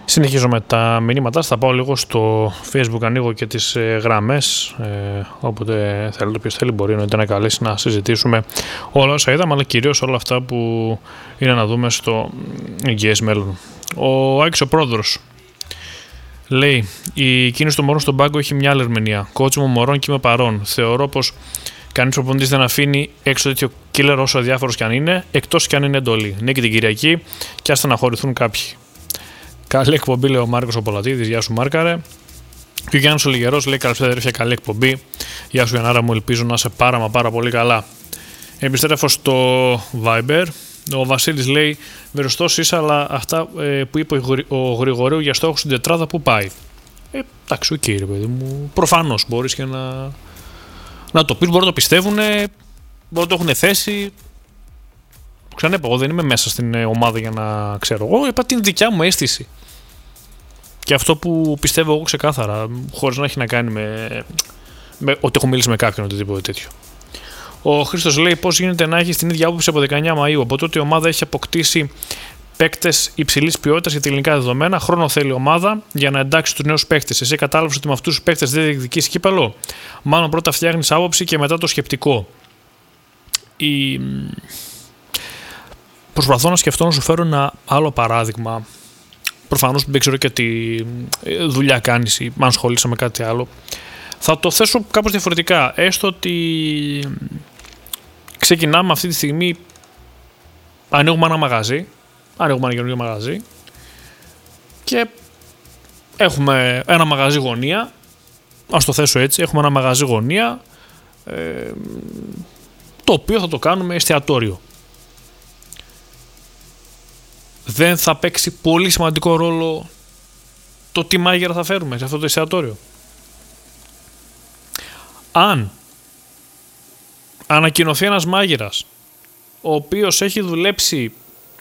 Συνεχίζω με τα μηνύματα. Θα πάω λίγο στο Facebook, ανοίγω και τις γραμμές. Όποτε θέλει, όποιος θέλει μπορεί να καλέσει να συζητήσουμε όλα όσα είδαμε, αλλά κυρίως όλα αυτά που είναι να δούμε στο εγγυές μέλλον. Ο Άκης ο Πρόδωρος λέει: η κίνηση των μωρών στον πάγκο έχει μια άλλη ερμηνεία. Κότσιμο μωρών και είμαι παρόν. Θεωρώ πως κανείς προπονητής δεν αφήνει έξω τέτοιο killer όσο αδιάφορος κι αν είναι, εκτός κι αν είναι εντολή. Νίκη την Κυριακή και ας στεναχωρηθούν κάποιοι. Καλή εκπομπή, λέει ο Μάρκος ο Πολατίδης. Γεια σου, Μάρκαρε. Και ο Γιάννης ο Λιγερός λέει: καλησπέρα, αδερφέ, καλή εκπομπή. Γεια σου, Γιαννάρα μου, ελπίζω να είσαι πάρα πολύ καλά. Επιστρέφω στο Viber. Ο Βασίλης λέει: Βεριστός είσαι, αλλά αυτά που είπε ο Γρηγορίου για στόχο στην τετράδα που πάει. Εντάξει, οκ, ρε παιδί μου. Προφανώς μπορείς και να το πεις, μπορεί να το πιστεύουν, μπορεί να το έχουν θέσει. Ξανά εγώ δεν είμαι μέσα στην ομάδα για να ξέρω. Εγώ είπα την δικιά μου αίσθηση. Και αυτό που πιστεύω εγώ ξεκάθαρα, χωρίς να έχει να κάνει με ότι έχω μιλήσει με κάποιον οτιδήποτε τέτοιο. Ο Χρήστος λέει: πώς γίνεται να έχει την ίδια άποψη από 19 Μαΐου. Από τότε η ομάδα έχει αποκτήσει παίκτες υψηλής ποιότητας για τα ελληνικά δεδομένα. Χρόνο θέλει η ομάδα για να εντάξει τους νέους παίκτες. Εσύ κατάλαβες ότι με αυτούς τους παίκτες δεν διεκδικείς κύπελο. Μάλλον πρώτα φτιάχνεις άποψη και μετά το σκεπτικό. Προσπαθώ να σκεφτώ να σου φέρω ένα άλλο παράδειγμα. Προφανώς δεν ξέρω και τι δουλειά κάνεις ή αν ασχολείσαι με κάτι άλλο. Θα το θέσω κάπως διαφορετικά. Έστω ότι ξεκινάμε αυτή τη στιγμή, ανοίγουμε ένα μαγαζί, ανοίγουμε ένα καινούργιο μαγαζί και έχουμε ένα μαγαζί γωνία. Ας το θέσω έτσι, έχουμε ένα μαγαζί γωνία, το οποίο θα το κάνουμε εστιατόριο. Δεν θα παίξει πολύ σημαντικό ρόλο το τι μάγειρα θα φέρουμε σε αυτό το εστιατόριο? Αν ανακοινωθεί ένας μάγειρας ο οποίος έχει δουλέψει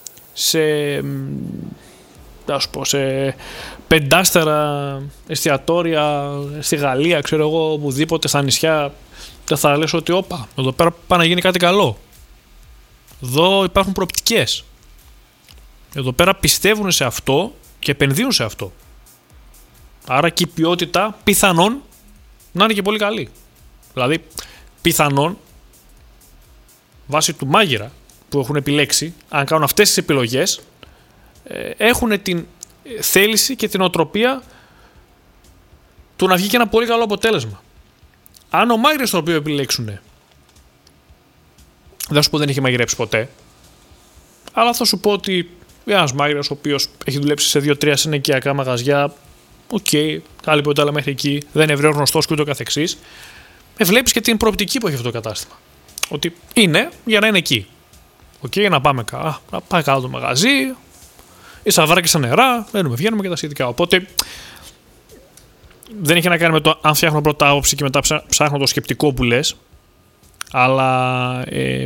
σε πεντάστερα εστιατόρια στη Γαλλία, ξέρω εγώ, οπουδήποτε στα νησιά, δεν θα λες ότι όπα, εδώ πέρα πάει να γίνει κάτι καλό. Εδώ υπάρχουν προοπτικές. Εδώ πέρα πιστεύουν σε αυτό και επενδύουν σε αυτό. Άρα και η ποιότητα πιθανόν να είναι και πολύ καλή. Δηλαδή, πιθανόν βάσει του μάγειρα που έχουν επιλέξει, αν κάνουν αυτές τις επιλογές, έχουν την θέληση και την οτροπία του να βγει και ένα πολύ καλό αποτέλεσμα. Αν ο μάγειρας τον οποίο επιλέξουν, δεν σου πω δεν έχει μαγειρέψει ποτέ, αλλά θα σου πω ότι ένας μάγειρας ο οποίος έχει δουλέψει σε 2-3 συνοικιακά μαγαζιά, καλή ποιότητα, αλλά μέχρι εκεί, δεν είναι ευρέως γνωστός και ούτω καθεξής, βλέπεις και την προοπτική που έχει αυτό το κατάστημα. Ότι είναι για να είναι εκεί. Για να πάμε καλά. Να πάει καλά το μαγαζί, η σαβράκι στα νερά, βγαίνουμε και τα σχετικά. Οπότε δεν έχει να κάνει με το αν φτιάχνω πρώτα άποψη και μετά ψάχνω το σκεπτικό που λες, αλλά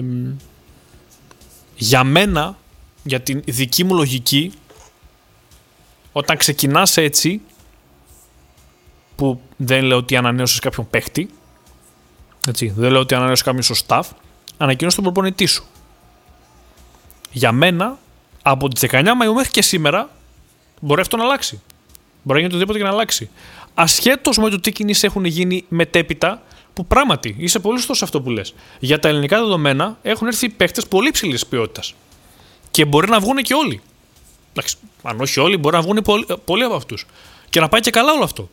για μένα, για την δική μου λογική, όταν ξεκινάς έτσι, που δεν λέω ότι ανανέωσες κάποιον παίχτη, έτσι, δεν λέω ότι ανανέωσες κάποιον στο staff, ανακοίνωσες τον προπονητή σου. Για μένα, από τις 19 Μαΐου μέχρι και σήμερα, μπορεί αυτό να αλλάξει. Μπορεί να γίνει οτιδήποτε και να αλλάξει. Ασχέτως με το τι κινήσεις έχουν γίνει μετέπειτα, που πράγματι είσαι πολύ σωστός σε αυτό που λες. Για τα ελληνικά δεδομένα έχουν έρθει παίχτες πολύ υψηλής ποιότητας. Και μπορεί να βγουν και όλοι. Εντάξει, αν όχι όλοι, μπορεί να βγουν πολλοί από αυτούς. Και να πάει και καλά όλο αυτό.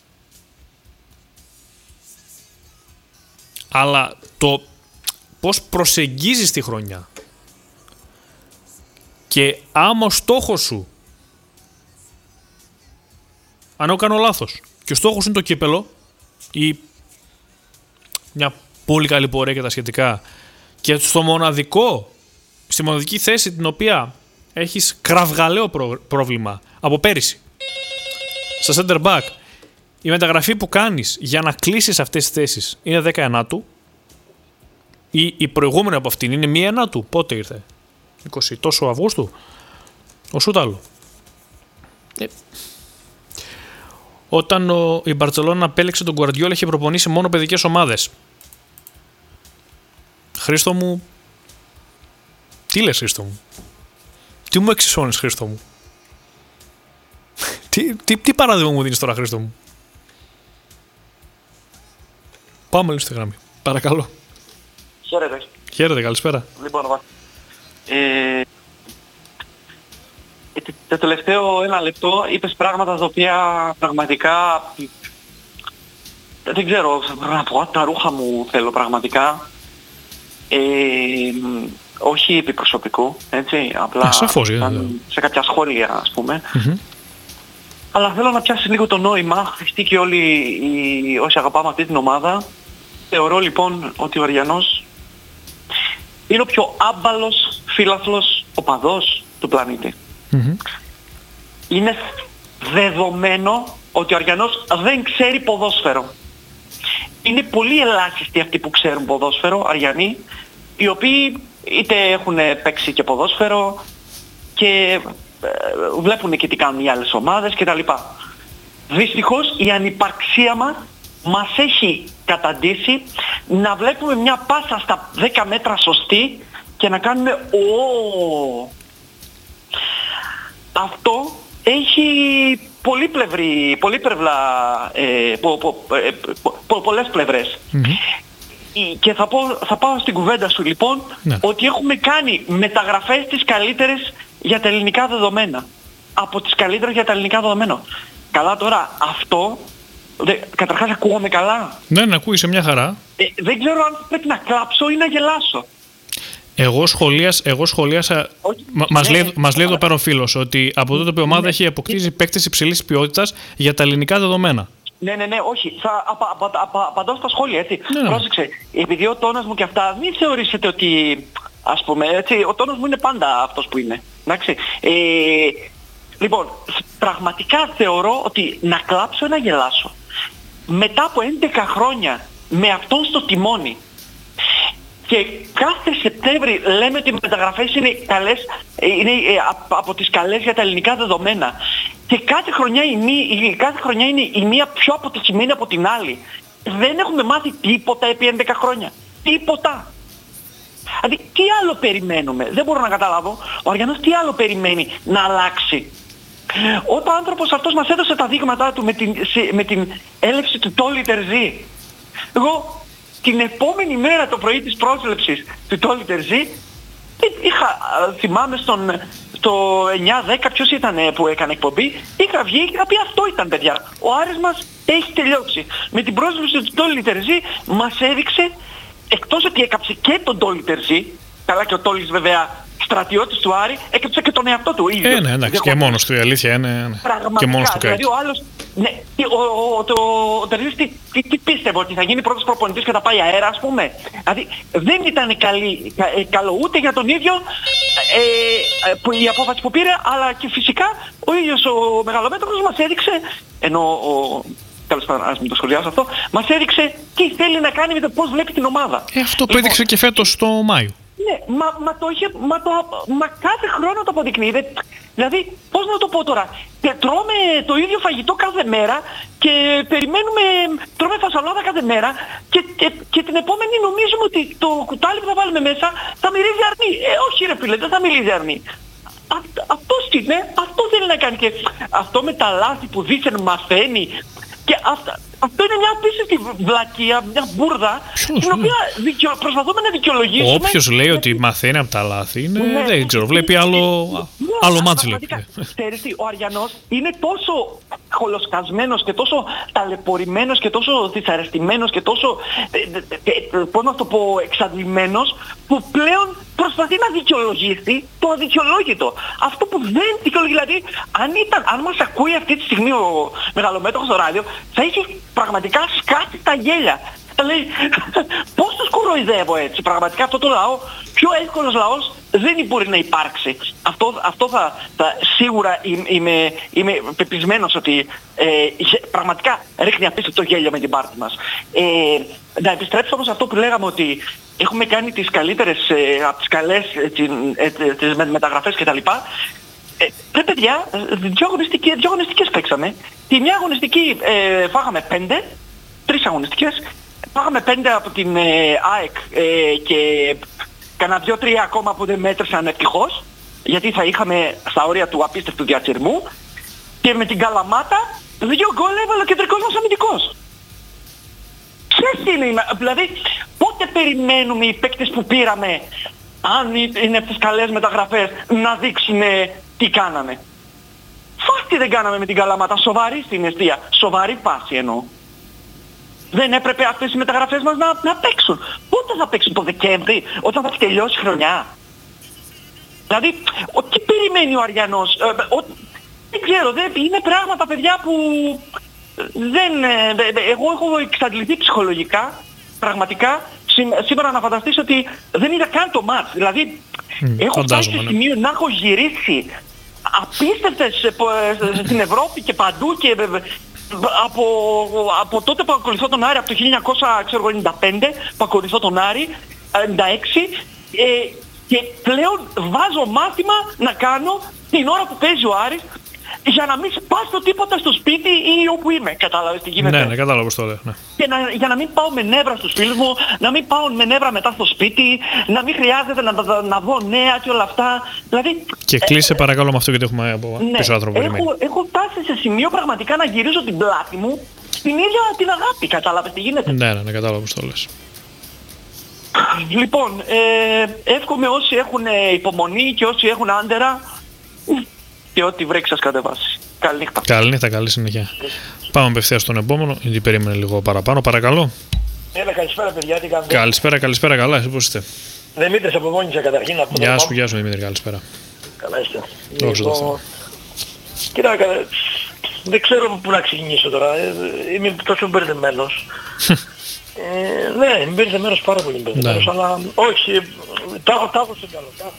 Αλλά το πώς προσεγγίζεις τη χρονιά και άμα ο στόχος σου, αν εγώ κάνω λάθος και ο στόχος είναι το κύπελο ή μια πολύ καλή πορεία και τα σχετικά, και στη μοναδική θέση την οποία έχεις κραυγαλαίο πρόβλημα από πέρυσι, στα center back, η μεταγραφή που κάνεις για να κλείσεις αυτές τις θέσεις είναι 19ου ή η προηγούμενη από αυτήν είναι 1 πότε ήρθε? 20 τόσο Αυγούστου, ο Σούταλο. Όταν η Μπαρτσελόνα απέλεξε τον Γκουαρντιόλα, είχε προπονήσει μόνο παιδικές ομάδες. Χρήστο μου, τι λες, Χρήστο μου? Τι μου εξισώνεις, Χρήστο μου? Τι παράδειγμα μου δίνεις τώρα, Χρήστο μου? Πάμε λίγο στη γραμμή. Παρακαλώ. Χαίρετε. Χαίρετε, καλησπέρα. Λοιπόν, το τελευταίο ένα λεπτό είπες πράγματα τα οποία πραγματικά δεν ξέρω, να πω τα ρούχα μου θέλω πραγματικά. Όχι επί προσωπικού, έτσι, απλά σαφώς, σε κάποια σχόλια, ας πούμε. Αλλά θέλω να πιάσει λίγο το νόημα, χριστί και όλοι όσοι αγαπάμε αυτή την ομάδα. Θεωρώ λοιπόν ότι ο Αριανός είναι ο πιο άμπαλος φίλαθλος οπαδός του πλανήτη. Είναι δεδομένο ότι ο Αριανός δεν ξέρει ποδόσφαιρο. Είναι πολύ ελάχιστοι αυτοί που ξέρουν ποδόσφαιρο, Αριανοί, οι οποίοι είτε έχουν παίξει και ποδόσφαιρο και βλέπουν και τι κάνουν οι άλλες ομάδες κτλ. Δυστυχώς η ανυπαρξία μας έχει καταντήσει να βλέπουμε μια πάσα στα 10 μέτρα σωστή και να κάνουμε Αυτό έχει πολλές πλευρές. Και θα πάω στην κουβέντα σου λοιπόν, ότι έχουμε κάνει μεταγραφές τις καλύτερες για τα ελληνικά δεδομένα. Από τις καλύτερες για τα ελληνικά δεδομένα. Καλά τώρα, αυτό, καταρχάς ακούγομαι καλά? Ναι, ακούγεσαι μια χαρά. Δεν ξέρω αν πρέπει να κλάψω ή να γελάσω. Εγώ σχολίασα. Μας λέει εδώ πέρα ο φίλος ότι από τότε που η ομάδα έχει αποκτήσει παίκτες υψηλής ποιότητας για τα ελληνικά δεδομένα. Ναι, όχι. Θα απαντώ στα σχόλια, έτσι. Πρόσεξε. Επειδή ο τόνος μου και αυτά, μην θεωρήσετε ότι, ας πούμε, έτσι, ο τόνος μου είναι πάντα αυτός που είναι. Εντάξει. Λοιπόν, πραγματικά θεωρώ ότι να κλάψω ή να γελάσω. Μετά από 11 χρόνια με αυτόν στο τιμόνι και κάθε Σεπτέμβρη λέμε ότι οι μεταγραφές είναι καλές, είναι από τις καλές για τα ελληνικά δεδομένα. Και κάθε χρονιά είναι η μία πιο αποτυχημένη από την άλλη. Δεν έχουμε μάθει τίποτα επί 11 χρόνια. Τίποτα. Δηλαδή τι άλλο περιμένουμε? Δεν μπορώ να καταλάβω. Ο Αριανός τι άλλο περιμένει να αλλάξει? Όταν ο άνθρωπος αυτός μας έδωσε τα δείγματά του με την έλευση του Τόλι Τερζή. Εγώ την επόμενη μέρα το πρωί της πρόσληψης του Τόλι Τερζή θυμάμαι στο 9-10 ποιος ήταν που έκανε εκπομπή, είχα βγει και είχα πει αυτό ήταν παιδιά. Ο Άρης μας έχει τελειώσει. Με την πρόσληψη του Τόλι Τερζή μας έδειξε, εκτός ότι έκαψε και τον Τόλι Τερζή, καλά και ο Τόλις βέβαια στρατιώτης του Άρη, έκαψε και τον εαυτό του ίδιο. Ναι, εντάξει, και μόνος του, η αλήθεια είναι. Πραγματικά, και μόνος του δηλαδή ο άλλος, ναι, ο Τερζής τι πίστευε, ότι θα γίνει πρώτος προπονητής και θα πάει αέρα, ας πούμε? Δηλαδή δεν ήταν καλό ούτε για τον ίδιο η απόφαση που πήρε, αλλά και φυσικά ο ίδιος ο μεγαλομέτωχος μας έδειξε, ενώ τέλος πάντων, ας μην το σχολιάσω αυτό, μας έδειξε τι θέλει να κάνει με το πώς βλέπει την ομάδα. Αυτό που έδειξε και φέτος το Μάιο. Ναι, μα κάθε χρόνο το αποδεικνύει. Δηλαδή, πώς να το πω τώρα, τρώμε το ίδιο φαγητό κάθε μέρα και τρώμε φασολάδα κάθε μέρα και την επόμενη νομίζουμε ότι το κουτάλι που θα βάλουμε μέσα θα μυρίζει αρνί. Όχι ρε φίλε, δεν θα μυρίζει αρνί. Αυτός είναι, αυτό θέλει να κάνει, και αυτό με τα λάθη που δήθεν μαθαίνει. Και αυτό είναι μια απίστευτη βλακεία, μια μπουρδα, την οποία προσπαθούμε να δικαιολογήσουμε. Όποιος λέει ότι μαθαίνει από τα λάθη, δεν ξέρω, βλέπει άλλο μάτς βλέπει. Ξέρεις τι, ο Αριανός είναι τόσο χολοσκασμένος και τόσο ταλαιπωρημένος και τόσο δυσαρεστημένος και τόσο, πώς να το πω, εξαντλημένος, που πλέον προσπαθεί να δικαιολογήσει το αδικαιολόγητο. Αυτό που δεν δικαιολογεί, δηλαδή, αν μας ακούει αυτή τη στιγμή ο μεγαλομέτωχος στο ράδιο, θα έχει πραγματικά σκάσει τα γέλια. Θα λέει, πώς τους κοροϊδεύω έτσι? Πραγματικά αυτό το λαό, πιο εύκολος λαός δεν μπορεί να υπάρξει. Αυτό θα σίγουρα είμαι πεπισμένος ότι πραγματικά ρίχνει απίστευτο γέλιο με την πάρτι μας. Να επιστρέψω όμως αυτό που λέγαμε, ότι έχουμε κάνει τις καλύτερες, από τις καλές τις μεταγραφές κτλ. Ρε παιδιά, δύο αγωνιστικές παίξαμε. Τη μια αγωνιστική φάγαμε 3 αγωνιστικές. Φάγαμε 5 από την ΑΕΚ και κανένα 2-3 ακόμα που δεν μέτρησαν ευτυχώς, γιατί θα είχαμε στα όρια του απίστευτου διατσερμού. Και με την Καλαμάτα 2 γκολ έβαλε ο κεντρικός μας αμυντικός. Ποιες είναι, δηλαδή πότε περιμένουμε οι παίκτες που πήραμε, αν είναι αυτές καλές μεταγραφές, να δείξουν τι κάναμε? Φάστη δεν κάναμε με την Καλαμάτα, σοβαρή στην αιστεία, σοβαρή πάση εννοώ. Δεν έπρεπε αυτές οι μεταγραφές μας να παίξουν? Πότε θα παίξουν, το Δεκέμβρη, όταν θα έχει τελειώσει η χρονιά? Δηλαδή, τι περιμένει ο Αριανός? Δεν ξέρω, είναι πράγματα, παιδιά, που εγώ έχω εξαντληθεί ψυχολογικά, πραγματικά. Σήμερα να φανταστείς ότι δεν είδα καν το μάτς. Δηλαδή, έχω φτάσει σε σημείο να έχω γυρίσει απίστευτες στην Ευρώπη και παντού, και από τότε που ακολουθώ τον Άρη, από το 1995 που ακολουθώ τον Άρη, 96, και πλέον βάζω μάθημα να κάνω την ώρα που παίζει ο Άρης, για να μην σπάσω τίποτα στο σπίτι ή όπου είμαι. Κατάλαβες τι γίνεται? Ναι, κατάλαβα πώς το λέω. Ναι. Και για να μην πάω με νεύρα στους φίλους μου, να μην πάω με νεύρα μετά στο σπίτι, να μην χρειάζεται να δω νέα και όλα αυτά. Δηλαδή, και κλείσε παρακαλώ με αυτό, γιατί έχουμε από πίσω άνθρωπο περιμένει. Έχω φτάσει σε σημείο πραγματικά να γυρίζω την πλάτη μου στην ίδια την αγάπη. Κατάλαβες τι γίνεται? Ναι, κατάλαβα πώς το λες. Λοιπόν, εύχομαι όσοι έχουν υπομονή και όσοι έχουν άντερα, και ό,τι βρέξει σας κατεβάσει. Καλή νύχτα. Καλή νύχτα, καλή συνέχεια. Πάμε απευθείας στον επόμενο, γιατί περίμενε λίγο παραπάνω. Παρακαλώ. Καλησπέρα, παιδιά, τι κάνετε? Καλησπέρα, καλά, εσύ πώς είστε? Δημήτρης από Βόνιτσα καταρχήν. Γεια σου Δημήτρη, καλησπέρα. Καλά είστε? Λοιπόν, κοίτα, δεν ξέρω πού να ξεκινήσω τώρα. Είμαι τόσο μπερδεμένος. Ναι, είμαι μπερδεμένος, πάρα πολύ μπερδεμένος, αλλά όχι, τα έχω στο μυαλό.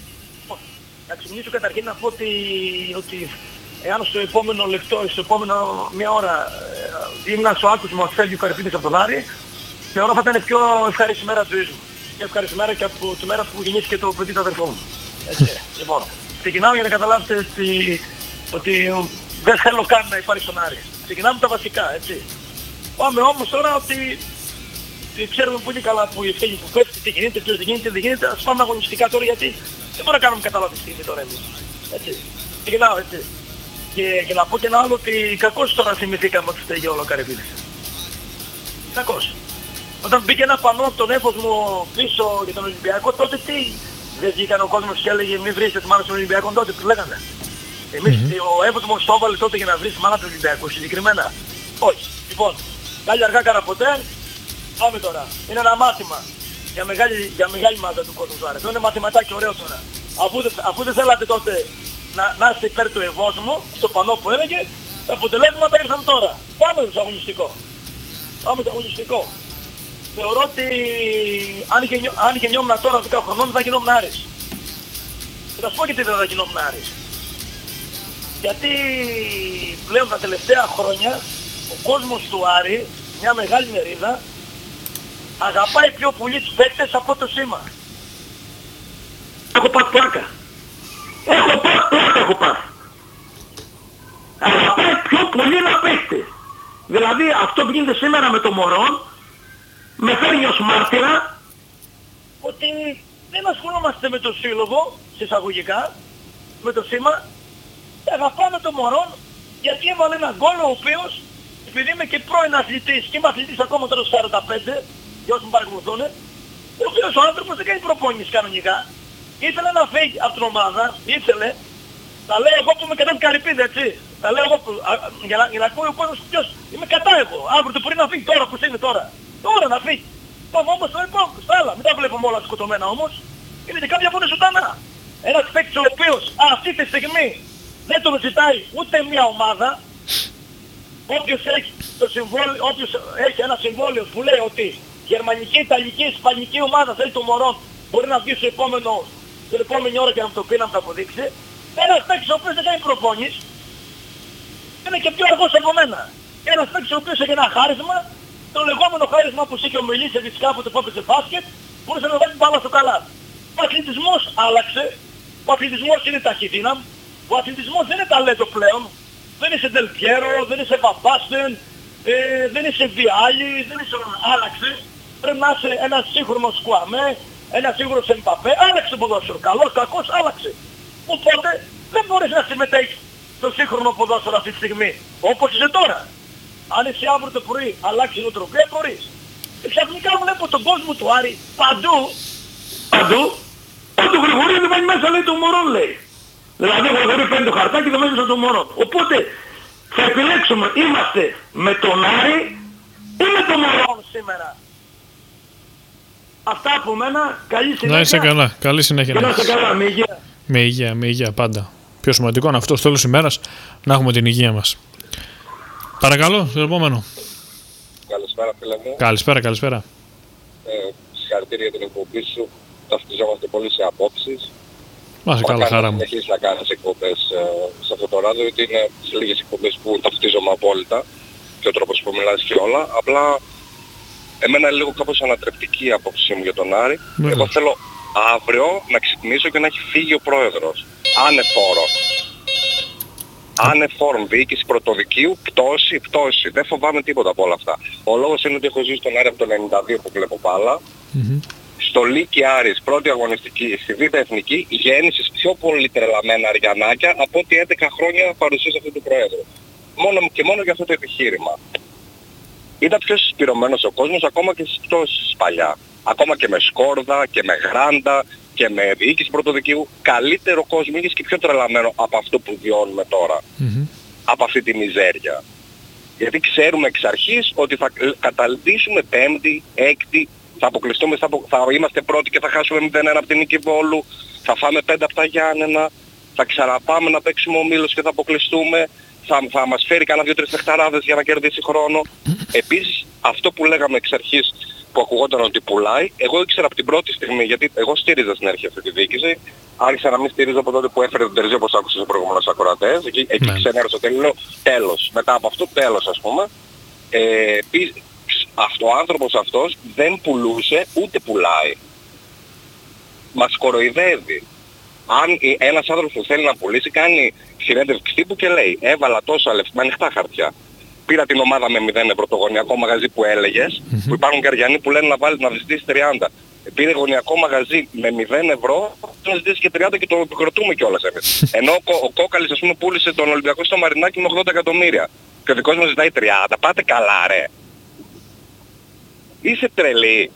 Να ξεκινήσω καταρχήν να πω ότι εάν στο επόμενο λεπτό, στο επόμενο μία ώρα ήμουν στο άκουσμα ότι φεύγει ο Καρυπίδης από τον Άρη, θεωρώ θα ήταν πιο ευχάριστη μέρα της ζωής μου. Πιο ευχάριστη μέρα και από τη μέρα που γεννήθηκε το παιδί του αδερφού μου. Έτσι, λοιπόν, ξεκινάω για να καταλάβετε ότι δεν θέλω καν να υπάρχει στον Άρη. Ξεκινάμε τα βασικά, έτσι. Πάμε όμως τώρα ότι ξέρουμε πολύ καλά που η ευθύνη που πέφτει, τι γίνεται, ποιος δεν γίνεται, δεν γίνεται. Ας πάμε αγωνιστικά τώρα, γιατί δεν μπορούμε να κάνουμε κατάλαβη στιγμή τώρα εμείς. Έτσι. Ξεκινάω, έτσι. Και να πω και ένα άλλο, ότι κακώς τώρα θυμηθήκαμε ότι φταίει όλο ο Καρυπίδης. Κακώς. Όταν μπήκε ένα πανό από τον Έφοσμο πίσω για τον Ολυμπιακό, τότε τι? Δεν βγήκαν ο κόσμος και έλεγε μη βρεις μάνα στον Ολυμπιακό, τότε που λέγανε? Εμείς ο Έφοσμος το έβαλε τότε για να βρεις μάνα του Ολυμπιακού συγκεκριμένα? Όχι. Λοιπόν, καλή αργά καρά ποτέ. Πάμε τώρα. Είναι ένα μάθημα για μεγάλη μάζα του κόσμου του Άρη. Είναι μαθηματάκι ωραίο τώρα. Αφού δεν θέλατε τότε να είστε υπέρ του Ευόσμου, στο πανό που έλεγε, τα αποτελέσματα ήρθαν τώρα. Πάμε στο αγωνιστικό. Θεωρώ ότι αν γεννιόμουν τώρα 10 χρονών θα γινόμουν Άρης. Και θα σου πω γιατί δεν θα γινόμουν Άρης. Γιατί πλέον τα τελευταία χρόνια ο κόσμος του Άρη, μια μεγάλη μερίδα, αγαπάει πιο πολύ τους παίκτες από το σήμα. Έχω πάθει πλάκα. Αγαπάει πιο πολύ ένα παίκτη. Δηλαδή αυτό που γίνεται σήμερα με το Μωρόν με φέρνει ως μάρτυρα ότι δεν ασχολούμαστε με το σύλλογο, συσσαγωγικά, με το σήμα, και αγαπάμε το Μωρόν γιατί έβαλε ένα γκολ ο οποίος, επειδή είμαι και πρώην αθλητής και είμαι αθλητής ακόμα τώρα στους 45, για όσοι με παρακολουθούν, ο οποίος ο άνθρωπος δεν κάνει προπόνηση κανονικά. Ήθελε να φύγει από την ομάδα, τα λέω εγώ που είμαι κατά την Καρυπίδη, έτσι. Τα λέω εγώ που, για να ακούει ο κόσμος ποιος, είμαι κατά εγώ. Αύριο το πρωί να φύγει, τώρα που είναι τώρα. Τώρα να φύγει. Πάμε όμως στο επόμενο, στα άλλα. Μην τα βλέπουμε όλα σκοτωμένα όμως. Είναι και κάποια που είναι ζωντανά. Ένας παίκτης ο οποίος αυτή τη στιγμή δεν τον ζητάει ούτε μια ομάδα. Όποιος έχει ένα συμβόλαιο που λέει ότι γερμανική, ιταλική, ισπανική ομάδα θέλει το Μωρόν, μπορεί να βγει την επόμενη ώρα και να το πει, να το αποδείξει. Ένας παίκτης ο οποίος δεν κάνει προπόνηση, είναι και πιο αργός από μένα. Ένας παίκτης ο οποίος έχει ένα χάρισμα, το λεγόμενο χάρισμα που είχε ο Μιλίσεβιτς κάποτε που έπαιζε μπάσκετ, μπορούσε να βάλει μπάλα στο καλά. Ο αθλητισμός άλλαξε, ο αθλητισμός είναι ταχυδύναμ, ο αθλητισμός δεν είναι ταλέντο πλέον, δεν είσαι Ντελπιέρο, δεν είσαι Βαμπάστεν, δεν είσαι Βιάλι, δεν είσαι... Άλλαξε. Πρέπει να είσαι ένας σύγχρονος Κουαμέ, ένας σύγχρονος Εμπαπέ, άλλαξε το ποδόσφαιρο. Καλός, κακός, άλλαξε. Οπότε δεν μπορείς να συμμετέχεις στο σύγχρονο ποδόσφαιρο αυτή τη στιγμή. Όπως είσαι τώρα. Αν εσύ αύριο το πρωί αλλάξει η νοοτροπία, μπορείς. Και ξαφνικά βλέπω τον κόσμο του Άρη παντού Γρηγορίου δεν πάει μέσα, λέει, το Μωρόν, λέει. Δηλαδή ο Γρηγορίου παίρνει το χαρτάκι και το βάζει στο Μωρόν. Οπότε θα επιλέξουμε, είμαστε με τον Άρη ή με τον Μωρόν σήμερα. Αυτά από μένα, καλή συνέχεια. Να είσαι καλά, καλή συνέχεια. Και να είσαι καλά, με υγεία. Με υγεία πάντα. Πιο σημαντικό είναι αυτό στο τέλος της ημέρας, να έχουμε την υγεία μας. Παρακαλώ, στο επόμενο. Καλησπέρα, φίλε μου. Καλησπέρα. Συγχαρητήρια για την εκπομπή σου. Ταυτιζόμαστε πολύ σε απόψεις. Μάσε καλά, χαρά μου. Συνεχίζεις να κάνεις εκπομπές σε αυτό το ράδιο, γιατί είναι σε λίγες εκπομπές που ταυτίζομαι απόλυτα και ο τρόπος που μιλάς και όλα. Απλά εμένα είναι λίγο κάπως ανατρεπτική η απόψη μου για τον Άρη. Εγώ θέλω αύριο να ξυπνήσω και να έχει φύγει ο πρόεδρος. Άνεφόρον διοίκηση πρωτοδικείου, πτώση. Δεν φοβάμαι τίποτα από όλα αυτά. Ο λόγος είναι ότι έχω ζήσει στον Άρη από το 92 που βλέπω μπάλα. Στο Λύκη Άρης, πρώτη αγωνιστική, στη Β' Εθνική, γέννησης πιο πολύ τρελαμένα αριανάκια από ότι 11 χρόνια παρουσίασε αυτού του Προέδρου. Μόνο για αυτό το επιχείρημα. Ήταν πιο συσπηρωμένος ο κόσμος ακόμα και στις πτώσεις παλιά. Ακόμα και με σκόρδα και με γράντα και με διοίκηση πρωτοδικείου. Καλύτερο κόσμο είχες και πιο τρελαμένο από αυτό που βιώνουμε τώρα. Από αυτή τη μιζέρια. Γιατί ξέρουμε εξ αρχής ότι θα καταλήξουμε πέμπτη, έκτη, θα αποκλειστούμε, θα είμαστε πρώτοι και θα χάσουμε 0-1 από την Νίκη Βόλου, θα φάμε 5 από τα Γιάννενα, θα ξαναπάμε να παίξουμε ομίλος και θα αποκλειστούμε, θα μας φέρει κανένα 2-3 παιχταράδες για να κερδίσει χρόνο. Επίσης, αυτό που λέγαμε εξ αρχής που ακουγόταν ότι πουλάει, εγώ ήξερα από την πρώτη στιγμή, γιατί εγώ στήριζα στην αρχή αυτή τη διοίκηση, άρχισα να μην στηρίζω από τότε που έφερε τον Τερζή, όπως άκουσα στους προηγούμενους ακροατές, εκεί ξενέρωσα τέλος, μετά από αυτό τέλος ας πούμε. Ο άνθρωπος αυτός δεν πουλούσε ούτε πουλάει. Μας κοροϊδεύει. Αν ένας άνθρωπος που θέλει να πουλήσει κάνει συνέντευξη τύπου και λέει έβαλα τόσα λεφτά με ανοιχτά χαρτιά. Πήρα την ομάδα με 0 ευρώ το γωνιακό μαγαζί που έλεγες, που υπάρχουν καριανοί που λένε να ζητήσεις 30. Πήρε γωνιακό μαγαζί με 0 ευρώ, να ζητήσει και 30 και το επικροτούμε κιόλας εμείς. Ενώ ο Κόκαλης ας πούμε πούλησε τον Ολυμπιακό στο Μαρινάκι με 80 εκατομμύρια. Και ο δικός μας ζητάει 30. Πάτε καλά ρε. Είσαι τρελή.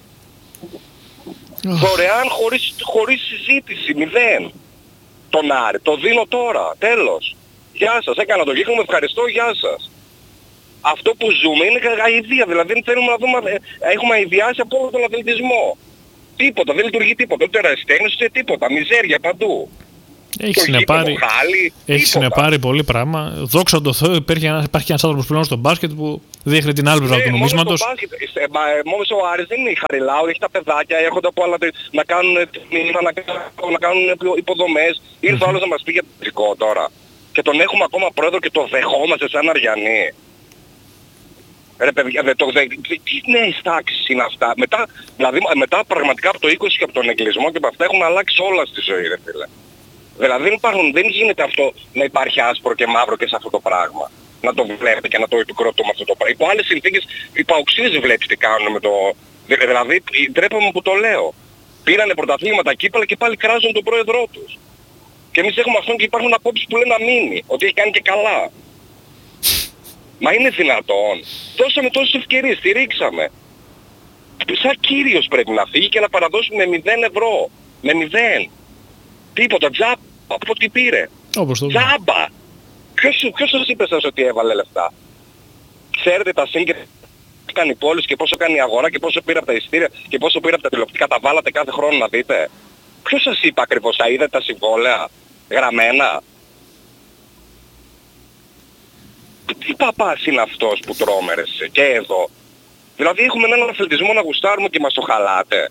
Δωρεάν χωρίς συζήτηση, 0. Τον Άρη, το δίνω τώρα, τέλος. Γεια σας, έκανα το γύχνο, ευχαριστώ, γεια σας. Αυτό που ζούμε είναι αηδία, δηλαδή δεν θέλουμε να δούμε, έχουμε αηδιάσει από όλο τον αθλητισμό. Τίποτα, δεν λειτουργεί τίποτα, ούτε αεραστέχνες, ούτε τίποτα, μιζέρια παντού. Έχει συνεπάρει πολύ πράγμα. Δόξα τω Θεώ, υπάρχει ένας άνθρωπος πλέον στο μπάσκετ που δείχνει την άλπιδα του νομίσματος. Μόλις ο Άρης δεν είναι η Χαριλάου, έχει τα παιδάκια, έρχονται από άλλα να κάνουν να κάνουν υποδομές. Ήρθε ο άλλος να μας πει για το τρικό τώρα. Και τον έχουμε ακόμα πρόεδρο και το δεχόμαστε σαν Αριανοί. Ρε παιδιά, τι νέες τάξεις είναι αυτά. Μετά πραγματικά από το 20 και από τον εγκλισμό και από αυτά έχουν αλλάξει όλα στη ζωή, ρε φίλε. Δηλαδή δεν γίνεται αυτό να υπάρχει άσπρο και μαύρο και σε αυτό το πράγμα. Να το βλέπετε και να το επικροτούμε αυτό το πράγμα. Υπό άλλες συνθήκες, οι παοξίδες βλέπεις τι κάνουν με το... Δηλαδή, ντρέπομαι που το λέω. Πήρανε πρωταθλήματα κύπελλα και πάλι κράζουν τον πρόεδρό τους. Και εμείς έχουμε αυτόν και υπάρχουν απόψεις που λένε να μείνει. Ότι έχει κάνει και καλά. Μα είναι δυνατόν. Δώσαμε τόσες ευκαιρίες, στηρίξαμε. Σαν κύριος πρέπει να φύγει και να παραδώσουμε 0 ευρώ. Με 0. Τίποτα, τζάμπα. Από τι πήρε. Τζάμπα. Ποιος σας είπε σας ότι έβαλε λεφτά. Ξέρετε τα σύγκριτα που κάνει η πόλη και πόσο κάνει η αγορά και πόσο πήρε από τα εισιτήρια και πόσο πήρε από τα τηλεοπτικά. Τα βάλατε κάθε χρόνο να δείτε. Ποιος σας είπε ακριβώς, τα είδατε τα συμβόλαια γραμμένα. Τι παπάς είναι αυτός που τρόμερεσαι και εδώ. Δηλαδή έχουμε έναν αθλητισμό να γουστάρουμε και μας το χαλάτε.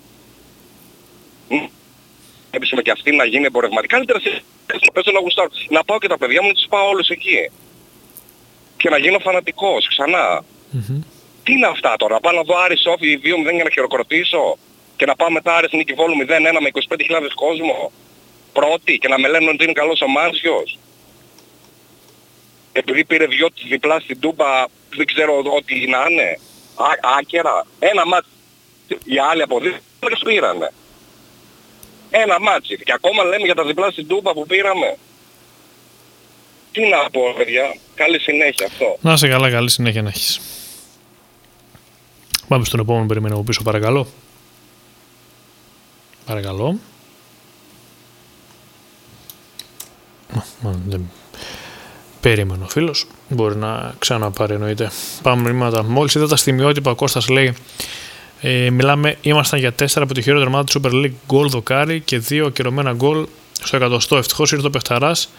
Έπισουμε και αυτή να γίνει εμπορευματικά. Καλύτερα πέσω να γουστάρω. Να πάω και τα παιδιά μου να τους πάω όλους εκεί. Και να γίνω φανατικός ξανά. Τι είναι αυτά τώρα, να πάω να δω Άρη Σόφι 2-0 για να χειροκροτήσω. Και να πάω μετά Άρη Νίκη Βόλου 0-1 με 25.000 κόσμο. Πρώτη και να με λένε ότι είναι καλός ο Μάρσιος. Επειδή πήρε 2 διπλά στην Τούμπα, δεν ξέρω ό,τι να είναι. Άκερα. Ένα μάτι. Οι άλλοι από δίπλα πήρανε. Ένα μάτσι. Και ακόμα λέμε για τα διπλά στην Τούμπα που πήραμε. Τι να πω, παιδιά. Καλή συνέχεια αυτό. Να είσαι καλά, καλή συνέχεια να έχεις. Πάμε στον επόμενο περιμένω από πίσω, παρακαλώ. Παρακαλώ. Δεν περίμενε ο φίλος. Μπορεί να ξαναπάρει, εννοείται. Πάμε μηνύματα. Μόλις είδα τα στιγμιότυπα, ο Κώστας λέει: ήμασταν για 4 από τη χειρότερη ομάδα του Super League γκολ δοκάρι και 2 ακυρωμένα γκολ στο 100. Ευτυχώς ήρθε ο Πεχταράς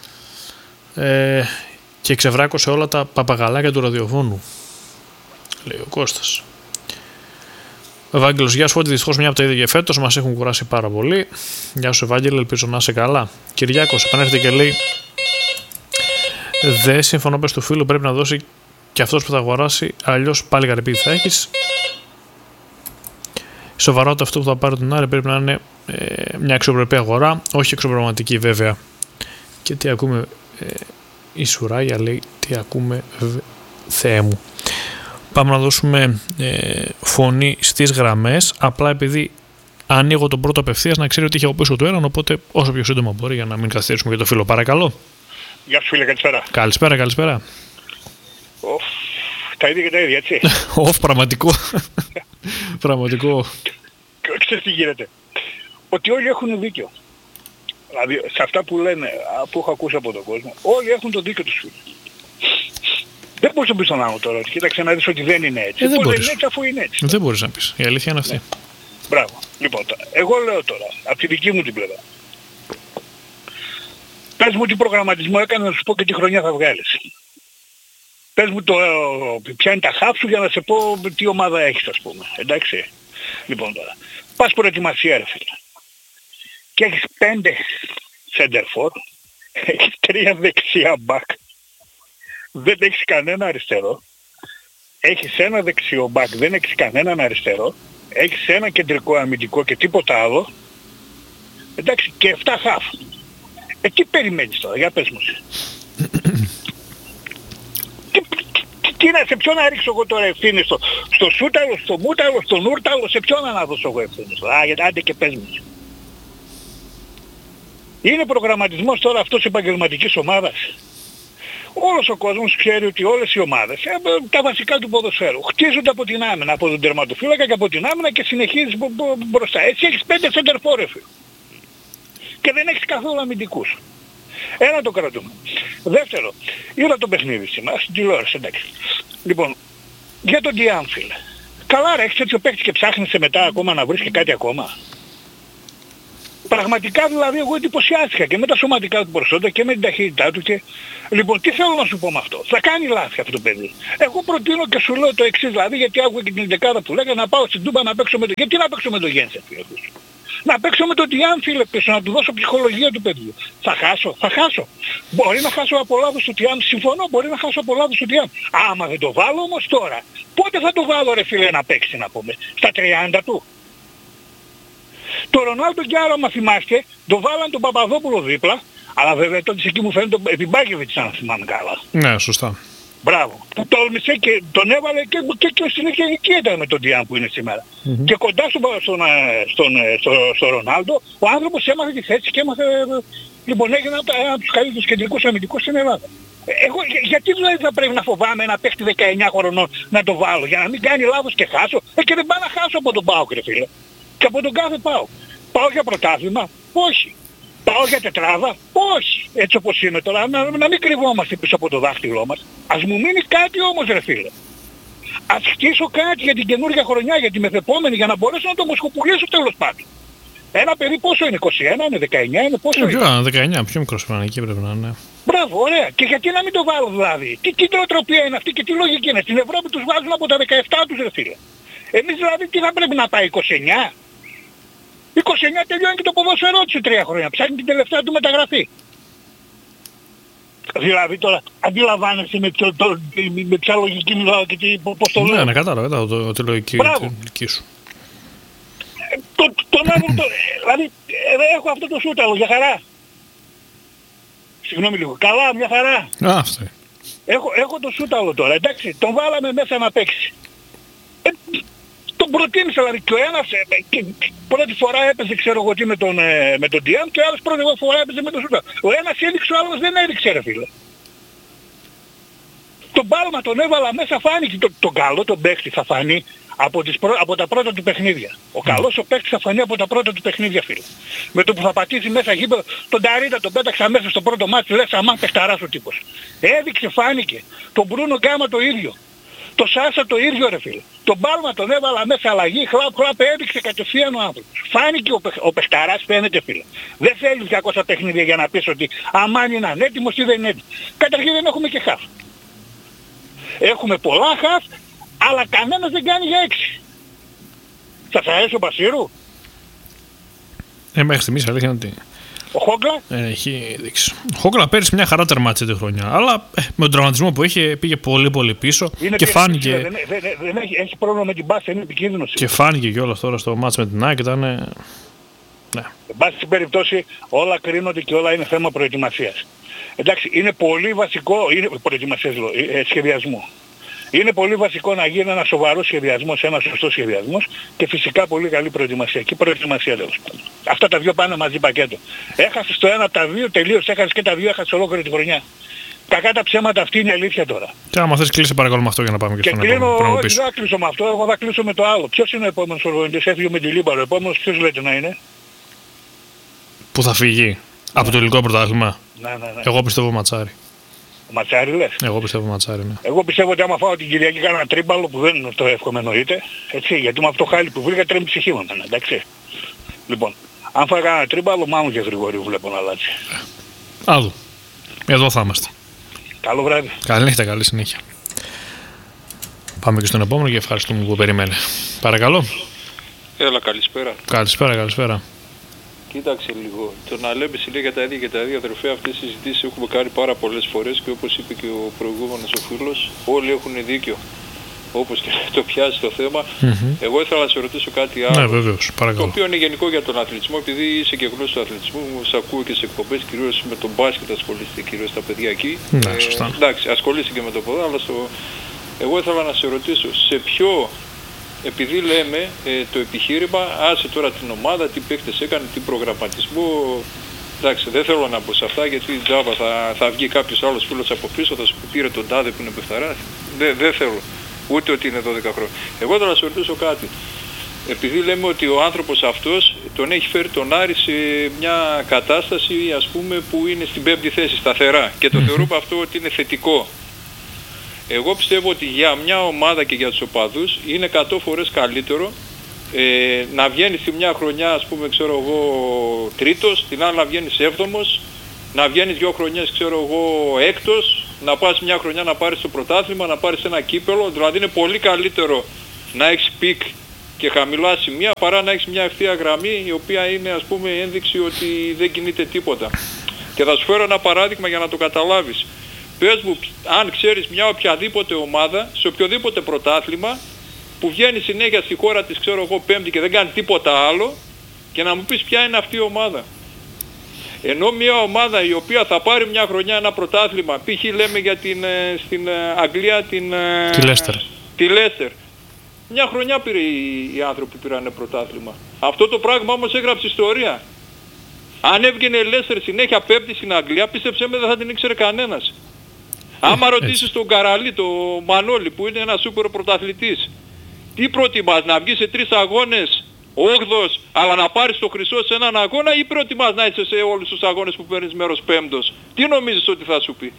και ξεβράκωσε όλα τα παπαγαλάκια του ραδιοφώνου, λέει ο Κώστας. Ευάγγελος, γεια σου, ότι δυστυχώς μια από τα ίδια και φέτος μας έχουν κουράσει πάρα πολύ. Γεια σου, Ευάγγελε, ελπίζω να είσαι καλά. Κυριάκος επανέρχεται και λέει: δεν συμφωνώ, πες του φίλου, πρέπει να δώσει και αυτός που θα αγοράσει, αλλιώς πάλι καρεπίδι θα έχεις. Σοβαρότητα, αυτό που θα πάρει τον Άρη πρέπει να είναι μια αξιοπρεπή αγορά, όχι εξωπραγματική βέβαια. Και τι ακούμε, η Σουράγια λέει, τι ακούμε, Θεέ μου. Πάμε να δώσουμε φωνή στις γραμμές, απλά επειδή ανοίγω τον πρώτο απευθείας να ξέρει ότι είχε από πίσω του έναν, οπότε όσο πιο σύντομα μπορεί για να μην καθυστερήσουμε για το φίλο. Παρακαλώ. Γεια σου φίλε, καλησπέρα. Καλησπέρα. Τα ίδια και τα ίδια, έτσι. Πραγματικό. Πραγματικό. Ξέρεις τι γίνεται. Ότι όλοι έχουν δίκιο. Δηλαδή σε αυτά που λένε, που έχω ακούσει από τον κόσμο, όλοι έχουν το δίκιο τους φίλους. Δεν μπορείς να πεις τον άλλο τώρα, κοίταξε να δεις ότι δεν είναι έτσι. Δεν μπορείς. Είναι έτσι αφού είναι έτσι. Δεν μπορείς να πεις. Η αλήθεια είναι αυτή. Ναι. Μπράβο. Λοιπόν, εγώ λέω τώρα, από τη δική μου την πλευρά. Πες μου τι προγραμματισμό έκανε να σου πω και τι χρονιά θα βγάλεις. Πες μου ποια είναι τα χαφ σου για να σε πω τι ομάδα έχεις, ας πούμε. Εντάξει. Λοιπόν τώρα. Πας προετοιμασία, ρε φίλε. Και έχεις 5 center for, έχεις 3 δεξιά back. Δεν έχεις κανένα αριστερό. Έχεις ένα δεξιό back, δεν έχεις κανέναν αριστερό. Έχεις ένα κεντρικό αμυντικό και τίποτα άλλο. Εντάξει, και 7 χαφ. Τι περιμένεις τώρα, για πες μου. Τι να, σε ποιον να ρίξω εγώ τώρα ευθύνη, στο Σούταλο, στο Μούταλο, στον Ούρταλο, σε ποιον να δώσω εγώ ευθύνη. Άντε και πες μου. Είναι προγραμματισμός τώρα αυτός επαγγελματικής ομάδας. Όλος ο κόσμος ξέρει ότι όλες οι ομάδες, τα βασικά του ποδοσφαίρου, χτίζονται από την άμυνα, από τον τερματοφύλακα και από την άμυνα και συνεχίζεις μπροστά. Έτσι έχεις 5 σεντερφόρ, και δεν έχεις καθόλου αμυντικούς. Ένα το κρατούμε. Δεύτερο, είδα το παιχνίδι σήμερα στην τηλεόραση, εντάξει. Λοιπόν, για τον Διάν, φίλε. Καλά ρε, έχεις έτσι παίκτης και ψάχνεσαι μετά ακόμα να βρεις και κάτι ακόμα. Πραγματικά δηλαδή εγώ εντυπωσιάστηκα και με τα σωματικά του προσόντα και με την ταχύτητά του και... Λοιπόν, τι θέλω να σου πω με αυτό. Θα κάνει λάθη αυτό το παιδί. Εγώ προτείνω και σου λέω το εξής, δηλαδή, γιατί άκουγα και την δεκάδα που λέγανε να πάω στην Τούμπα να παίξω με το... Γιατί να παίξω με το Γένσεν, φίλε. Να παίξω με τον Τιάν, φίλε, πίσω, να του δώσω ψυχολογία του παιδιού. Θα χάσω. Μπορεί να χάσω από λάθος του Τιάν, συμφωνώ, μπορεί να χάσω από λάθος του Τιάν. Άμα δεν το βάλω όμως τώρα, πότε θα το βάλω ρε φίλε να παίξει, να πούμε, στα 30 του. Το Ρονάλντο κι άλλο, άμα θυμάστε, το βάλαν τον Παπαδόπουλο δίπλα, αλλά βέβαια τότε εκεί μου φαίνεται τον Επιμπάκεβιτς, αν θυμάμαι καλά. Ναι, σωστά. Μπράβο. Που τόλμησε και τον έβαλε και στην εκεί ήταν με τον Τιάν που είναι σήμερα. Και κοντά στον Ρονάλντο, ο άνθρωπος έμαθε τη θέση και έμαθε... Λοιπόν, έγινε ένα από τους καλύτερους κεντρικούς αμυντικούς στην Ελλάδα. Εγώ, γιατί δηλαδή θα πρέπει να φοβάμαι ένα παίχτη 19 χρονών να το βάλω, για να μην κάνει λάθος και χάσω. Και δεν πάω να χάσω από τον ΠΑΟΚ, ρε φίλε. Και από τον κάθε ΠΑΟΚ. Πάω για πρωτάθλημα? Όχι. Πάω για τετράδα? Όχι. Έτσι όπως είναι τώρα, να μην κρυβόμαστε πίσω από το δάχτυλό μας. Ας μου μείνει κάτι όμως, ρε φίλε. Ας χτίσω κάτι για την καινούργια χρονιά, για τη μεθεπόμενη, για να μπορέσω να το μοσχοπουλήσω τέλος πάντων. Ένα παιδί πόσο είναι, 21 είναι, 19 είναι, πόσο είναι? 19, πιο μικρός εκεί πρέπει να είναι. Μπράβο, ωραία. Και γιατί να μην το βάλω δηλαδή? Τι νοοτροπία είναι αυτή και τι λογική είναι? Στην Ευρώπη τους βάζουν από τα 17 τους, ρε φίλε. Εμείς δηλαδή τι θα πρέπει να πάει, 29? 29 τελειώνει και το ποδόσφαιρό του σε 3 χρόνια. Ψάχνει την τελευταία του μεταγραφή. Δηλαδή τώρα αντιλαμβάνεσαι με ποια λογική μιλάω και πώς το λέω. Ναι, κατάλαβα τη λογική σου. Τον άλλο, δηλαδή έχω αυτό το σούταλο για χαρά. Συγγνώμη λίγο. Καλά, μια χαρά. Αυτό. Έχω το σούταλο τώρα, εντάξει. Τον βάλαμε μέσα να παίξει. Τον προτίμησα δηλαδή και ο ένας πρώτη φορά έπαιζε ξέρω εγώ τι με τον Τιάν και ο άλλος πρώτη φορά έπαιζε με τον Σούτα. Ο ένας έδειξε, ο άλλος δεν έδειξε ρε φίλε. Τον Πάλμα τον έβαλα μέσα, φάνηκε τον καλό τον παίκτη θα φανεί από τα πρώτα του παιχνίδια. Ο καλός ο παίκτης θα φανεί από τα πρώτα του παιχνίδια, φίλε. Με το που θα πατήσει μέσα γήπεδο, τον Ταρίτα τον πέταξα μέσα στο πρώτο μάτι, λες αμάν παιχταράς ο τύπος. Έδειξε, φάνηκε. Τον Μπρούνο Γκάμα το ίδιο. Το Σάσα το ίδιο, ρε φίλε. Τον Πάλμα τον έβαλα μέσα αλλαγή, χλαπ, έδειξε κατευθείαν ο άνθρωπος. Φάνηκε ο παιχταράς, φαίνεται, φίλε. Δεν θέλει 200 παιχνίδια για να πεις ότι αμάν είναι ανέτοιμος ή δεν είναι έτοιμος. Καταρχήν δεν έχουμε και χαφ. Έχουμε πολλά χαφ, αλλά κανένας δεν κάνει για 6. Σας αρέσει ο Μπασίρου? Μέχρι στιγμής αλήθεια είναι ότι... Ο Χόγκλα? Έχει δείξει. Ο Χόγκλα πέρυσι μια χαρά τερμάτισε τη χρονιά, αλλά με τον τραυματισμό που είχε πήγε πολύ πίσω είναι και φάνηκε... Δεν έχει πρόβλημα με την μπάση, είναι επικίνδυνος. Και φάνηκε κιόλας τώρα στο μάτς με την ΑΕΚ, ήταν... Ναι. Εν πάση περιπτώσει όλα κρίνονται και όλα είναι θέμα προετοιμασίας. Εντάξει, είναι πολύ βασικό, είναι προετοιμασίας, σχεδιασμού. Είναι πολύ βασικό να γίνει ένα σοβαρό σχεδιασμός, ένα σωστό σχεδιασμός και φυσικά πολύ καλή προετοιμασία. Και προετοιμασία τέλος πάντων. Αυτά τα δύο πάνε μαζί πακέτο. Έχασες το ένα από τα δύο, τελείως έχασες και τα δύο, έχασες ολόκληρη τη χρονιά. Κακά τα ψέματα, αυτή είναι η αλήθεια τώρα. Και άμα θες κλείσει παρακαλώ με αυτό για να πάμε και στον επόμενο. Όχι, δεν θα κλείσω με αυτό, εγώ θα κλείσω με το άλλο. Ποιος είναι ο επόμενος οργανωτής? Έφυγε με τη Λίμπαρο. Ο επόμενος ποιος λέτε να είναι? Που θα φύγει από το ελληνικό πρωτάθλημα? Ναι. Εγώ πιστεύω Ματσάρι. Ο Ματσάρι λες? Εγώ πιστεύω Ματσάρι, ναι. Εγώ πιστεύω ότι άμα φάω την Κυριακή κάνα τρίμπαλο που δεν το εύχομαι εννοείται, έτσι, γιατί με αυτό το χάλι που βρήκα τρέμει ψυχή μου, εντάξει. Λοιπόν, αν φάω κάνα τρίμπαλο, μάλλον και Γρηγορίου βλέπω να αλλάξει. Άδου. Εδώ θα είμαστε. Καλό βράδυ. Καλή νύχτα, καλή συνέχεια. Πάμε και στον επόμενο και ευχαριστούμε που περιμένει. Παρακαλώ. Έλα, καλησπέρα. Καλησπέρα. Κοίταξε λίγο. Το να λέμε συνέχεια για τα ίδια και τα ίδια, αδερφέ, αυτές τις συζητήσεις έχουμε κάνει πάρα πολλές φορές και όπως είπε και ο προηγούμενος ο φίλος, όλοι έχουν δίκιο. Όπως και το πιάσει το θέμα. Εγώ ήθελα να σε ρωτήσω κάτι άλλο. Ναι, βεβαίως, παρακαλώ. Το οποίο είναι γενικό για τον αθλητισμό, επειδή είσαι και γνώστης του αθλητισμού, σε ακούω και σε εκπομπές, κυρίως με τον μπάσκετ ασχολείστε, κυρίως τα παιδιά εκεί. Ναι, σωστά. Εντάξει, ασχολείσαι και με το ποδά, αλλά εγώ ήθελα να σε ρωτήσω, σε ποιο... Επειδή λέμε το επιχείρημα, άσε τώρα την ομάδα, τι παίκτες έκανε, τι προγραμματισμό. Εντάξει, δεν θέλω να μπω σε αυτά γιατί τζάμπα θα βγει κάποιος άλλος φίλος από πίσω, θα σου πήρε τον τάδε που είναι παιχταράς. Δεν θέλω. Ούτε ότι είναι 12 χρόνια. Εγώ θα σου ρωτήσω κάτι. Επειδή λέμε ότι ο άνθρωπος αυτός τον έχει φέρει τον Άρη σε μια κατάσταση, ας πούμε, που είναι στην 5η θέση σταθερά και το θεωρούμε αυτό ότι είναι θετικό. Εγώ πιστεύω ότι για μια ομάδα και για τους οπαδούς είναι 100 φορές καλύτερο να βγαίνεις τη μια χρονιά, ας πούμε, ξέρω εγώ, τρίτος, την άλλη να βγαίνεις έβδομος, να βγαίνεις 2 χρονιές, ξέρω εγώ, έκτος, να πας μια χρονιά να πάρεις το πρωτάθλημα, να πάρεις ένα κύπελο. Δηλαδή είναι πολύ καλύτερο να έχεις πικ και χαμηλά σημεία παρά να έχεις μια ευθεία γραμμή η οποία είναι, ας πούμε, ένδειξη ότι δεν κινείται τίποτα. Και θα σου φέρω ένα παράδειγμα για να το καταλάβεις. Πες μου, αν ξέρεις μια οποιαδήποτε ομάδα, σε οποιοδήποτε πρωτάθλημα, που βγαίνει συνέχεια στη χώρα της, ξέρω εγώ, πέμπτη και δεν κάνει τίποτα άλλο, και να μου πεις ποια είναι αυτή η ομάδα. Ενώ μια ομάδα η οποία θα πάρει μια χρονιά ένα πρωτάθλημα, π.χ. λέμε για στην Αγγλία τη Λέστερ. Μια χρονιά πήρε οι άνθρωποι που πήραν πρωτάθλημα. Αυτό το πράγμα όμως έγραψε ιστορία. Αν έβγαινε η Λέστερ συνέχεια πέμπτη στην Αγγλία, πίστεψέ με δεν θα την ήξερε κανένας. Άμα ρωτήσεις τον Καραλή, τον Μανώλη που είναι ένας σούπερ πρωταθλητής, τι προτιμάς, να βγεις σε 3 αγώνες 8ος αλλά να πάρεις το χρυσό σε έναν αγώνα, ή προτιμάς να είσαι σε όλους τους αγώνες που παίρνεις μέρος 5ος? Τι νομίζεις ότι θα σου πει?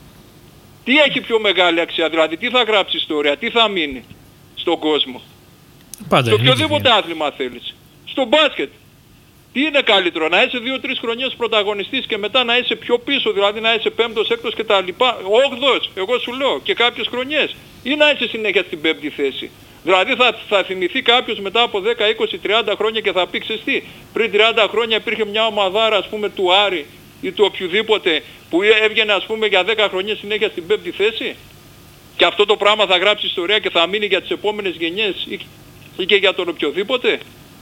Τι έχει πιο μεγάλη αξία, δηλαδή τι θα γράψει ιστορία, τι θα μείνει στον κόσμο? Πάντα, στο οποιοδήποτε άθλημα θέλεις. Στο μπάσκετ. Τι είναι καλύτερο, να είσαι 2-3 χρονιές πρωταγωνιστής και μετά να είσαι πιο πίσω, δηλαδή να είσαι 5ος, 6ος και τα λοιπά, 8ος, εγώ σου λέω, και κάποιες χρονιές, ή να είσαι συνέχεια στην 5η θέση? Δηλαδή θα θυμηθεί κάποιος μετά από 10, 20, 30 χρόνια και θα πει, ξέρεις τι, πριν 30 χρόνια υπήρχε μια ομαδάρα, ας πούμε, του Άρη ή του οποιοδήποτε που έβγαινε, ας πούμε, για 10 χρονιές συνέχεια στην 5η θέση, και αυτό το πράγμα θα γράψει ιστορία και θα μείνει για τις επόμενες γενιές ή και για τον οποιοδήποτε.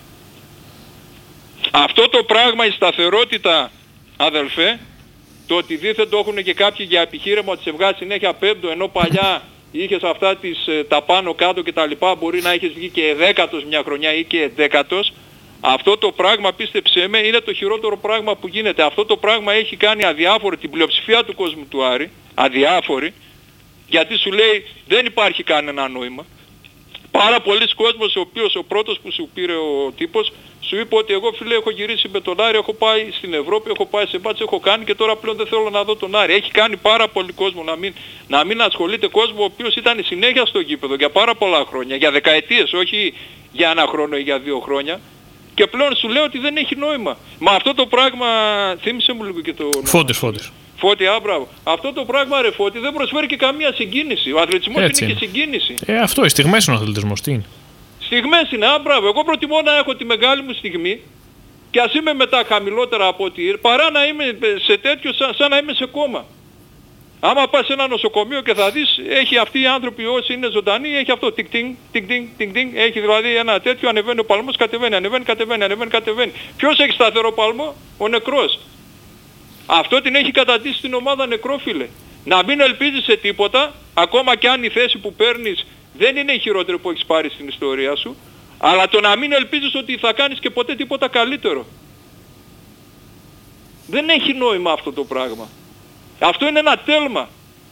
Αυτό το πράγμα, η σταθερότητα, αδελφέ, το ότι δίθεν το έχουν και κάποιοι για επιχείρημα ότι σε βγάζει συνέχεια πέμπτο, ενώ παλιά είχες αυτά τα πάνω κάτω και τα λοιπά, μπορεί να έχεις βγει και 10ος μια χρονιά ή και 11ος. Αυτό το πράγμα, πίστεψέ με, είναι το χειρότερο πράγμα που γίνεται. Αυτό το πράγμα έχει κάνει αδιάφορη την πλειοψηφία του κόσμου του Άρη, αδιάφορη, Γιατί σου λέει δεν υπάρχει κανένα νόημα. Πάρα πολλοί κόσμος, ο οποίος ο πρώτος που σου πήρε ο τύπος, σου είπε ότι εγώ φίλε έχω γυρίσει με τον Άρη, έχω πάει στην Ευρώπη, έχω πάει σε μπάτς, έχω κάνει και τώρα πλέον δεν θέλω να δω τον Άρη. Έχει κάνει πάρα πολύ κόσμο να μην ασχολείται, κόσμο ο οποίος ήταν συνέχεια στο γήπεδο για πάρα πολλά χρόνια, για δεκαετίες, όχι για ένα χρόνο ή για 2 χρόνια. Και πλέον σου λέω ότι δεν έχει νόημα. Μα αυτό το πράγμα, θύμισε μου λίγο και το... Φώτης. Φώτη, μπράβο. Αυτό το πράγμα ρε Φώτη δεν προσφέρει και καμία συγκίνηση. Ο αθλητισμός είναι και συγκίνηση. Αυτό, οι στιγμές είναι ο αθλητισμός. Τι είναι. Στιγμές είναι, μπράβο. Εγώ προτιμώ να έχω τη μεγάλη μου στιγμή και ας είμαι μετά χαμηλότερα από ό,τι παρά να είμαι σε τέτοιο σαν να είμαι σε κόμμα. Άμα πας σε ένα νοσοκομείο και θα δεις, έχει αυτοί οι άνθρωποι όσοι είναι ζωντανοί, έχει αυτό τικ-τινγκ, έχει δηλαδή ένα τέτοιο, ανεβαίνει ο παλμός, κατεβαίνει. Ποιος έχει σταθερό παλμό? Ο νεκρός. Αυτό την έχει καταντήσει στην ομάδα νεκρό, φίλε. Να μην ελπίζεις σε τίποτα, ακόμα και αν η θέση που παίρνεις δεν είναι η χειρότερη που έχεις πάρει στην ιστορία σου, αλλά το να μην ελπίζεις ότι θα κάνεις και ποτέ τίποτα καλύτερο. Δεν έχει νόημα αυτό το πράγμα. Αυτό είναι ένα τέλμα.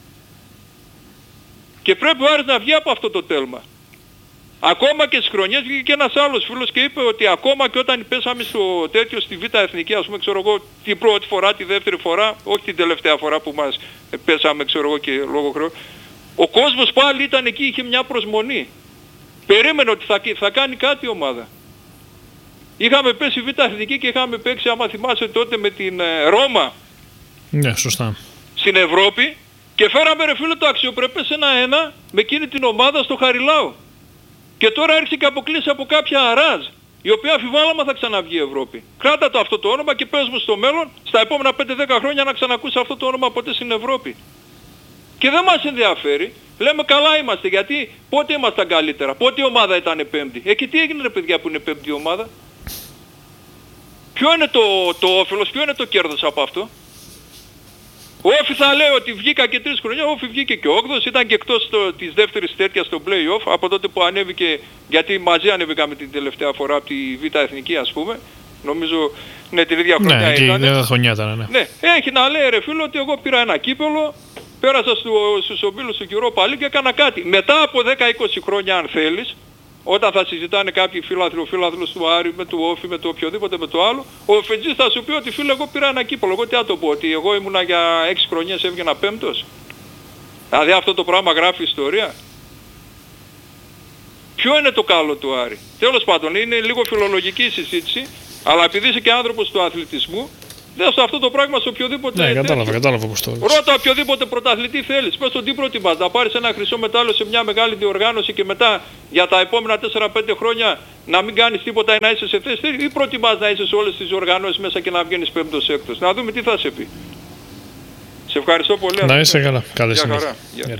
Και πρέπει ο Άρης να βγει από αυτό το τέλμα. Ακόμα και στις χρονιές βγήκε και ένας άλλος φίλος και είπε ότι ακόμα και όταν πέσαμε στο τέτοιο στη Β' Εθνική, ας πούμε, ξέρω εγώ, την πρώτη φορά, τη δεύτερη φορά, όχι την τελευταία φορά που μας πέσαμε, ξέρω εγώ, και λόγω χρέου, ο κόσμος πάλι ήταν εκεί, είχε μια προσμονή. Περίμενε ότι θα κάνει κάτι η ομάδα. Είχαμε πέσει Β' Εθνική και είχαμε παίξει, άμα θυμάσαι τότε, με την Ρώμα. Ναι, σωστά. Στην Ευρώπη και φέραμε ρε φίλε το αξιοπρεπές 1-1 με εκείνη την ομάδα στο Χαριλάου. Και τώρα έρχεται και αποκλείσει από κάποια Αράζ, η οποία αμφιβάλλαμα θα ξαναβγεί η Ευρώπη. Κράτα το αυτό το όνομα και πες μου στο μέλλον, στα επόμενα 5-10 χρόνια να ξανακούσει αυτό το όνομα ποτέ στην Ευρώπη. Και δεν μας ενδιαφέρει. Λέμε καλά είμαστε, γιατί πότε ήμασταν καλύτερα, πότε η ομάδα ήταν πέμπτη. Και τι έγινε ρε παιδιά που είναι πέμπτη ομάδα? Ποιο είναι το όφελος, ποιο είναι το κέρδος από αυτό? Ο Όφη θα λέει ότι βγήκα και 3 χρονιά, ο Όφη βγήκε και 8ος, ήταν και εκτός της δεύτερης τέτοιας στο play-off, από τότε που ανέβηκε, γιατί μαζί ανέβηκαμε την τελευταία φορά από τη Β' Εθνική ας πούμε, νομίζω ναι την ίδια χρονιά ήταν. Ναι, την χρονιά ήταν, ναι. Ναι, έχει να λέει ρε φίλο ότι εγώ πήρα ένα κύπελο, πέρασα στους ομίλους του Europa League και έκανα κάτι. Μετά από 10-20 χρόνια αν θέλεις, όταν θα συζητάνε κάποιοι φίλαθλους του Άρη, με του Όφη, με το οποιοδήποτε με το άλλο, ο Φετζής θα σου πει ότι φίλε εγώ πήρα ένα κύπελο. Εγώ τι θα το πω, ότι εγώ ήμουνα για 6 χρονιές έβγαινα 5ος. Δηλαδή αυτό το πράγμα γράφει ιστορία. Ποιο είναι το καλό του Άρη? Τέλος πάντων είναι λίγο φιλολογική η συζήτηση, αλλά επειδή είσαι και άνθρωπος του αθλητισμού, δες αυτό το πράγμα σε οποιοδήποτε... Ναι, κατάλαβα πώς το λες. Ρώτα οποιοδήποτε πρωταθλητή θέλεις. Πες τον τι προτιμάς, να πάρεις ένα χρυσό μετάλλιο σε μια μεγάλη διοργάνωση και μετά για τα επόμενα 4-5 χρόνια να μην κάνεις τίποτα ή να είσαι σε θέση, ή προτιμάς να είσαι σε όλες τις διοργανώσεις μέσα και να βγαίνεις 5ος έκτος? Να δούμε τι θα σε πει. Σε ευχαριστώ πολύ. Να είσαι καλά. Καλή συνέχεια.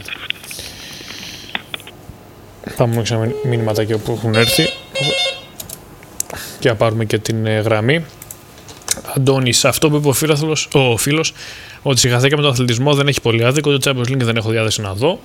Πάμε με μηνύματάκια που έχουν έρθει και να πάρουμε και την γραμμή. Αντώνης, αυτό που είπε ο φίλος, ότι συγχαθήκα με τον αθλητισμό δεν έχει πολύ άδικο, το Champions League δεν έχω διάθεση να δω.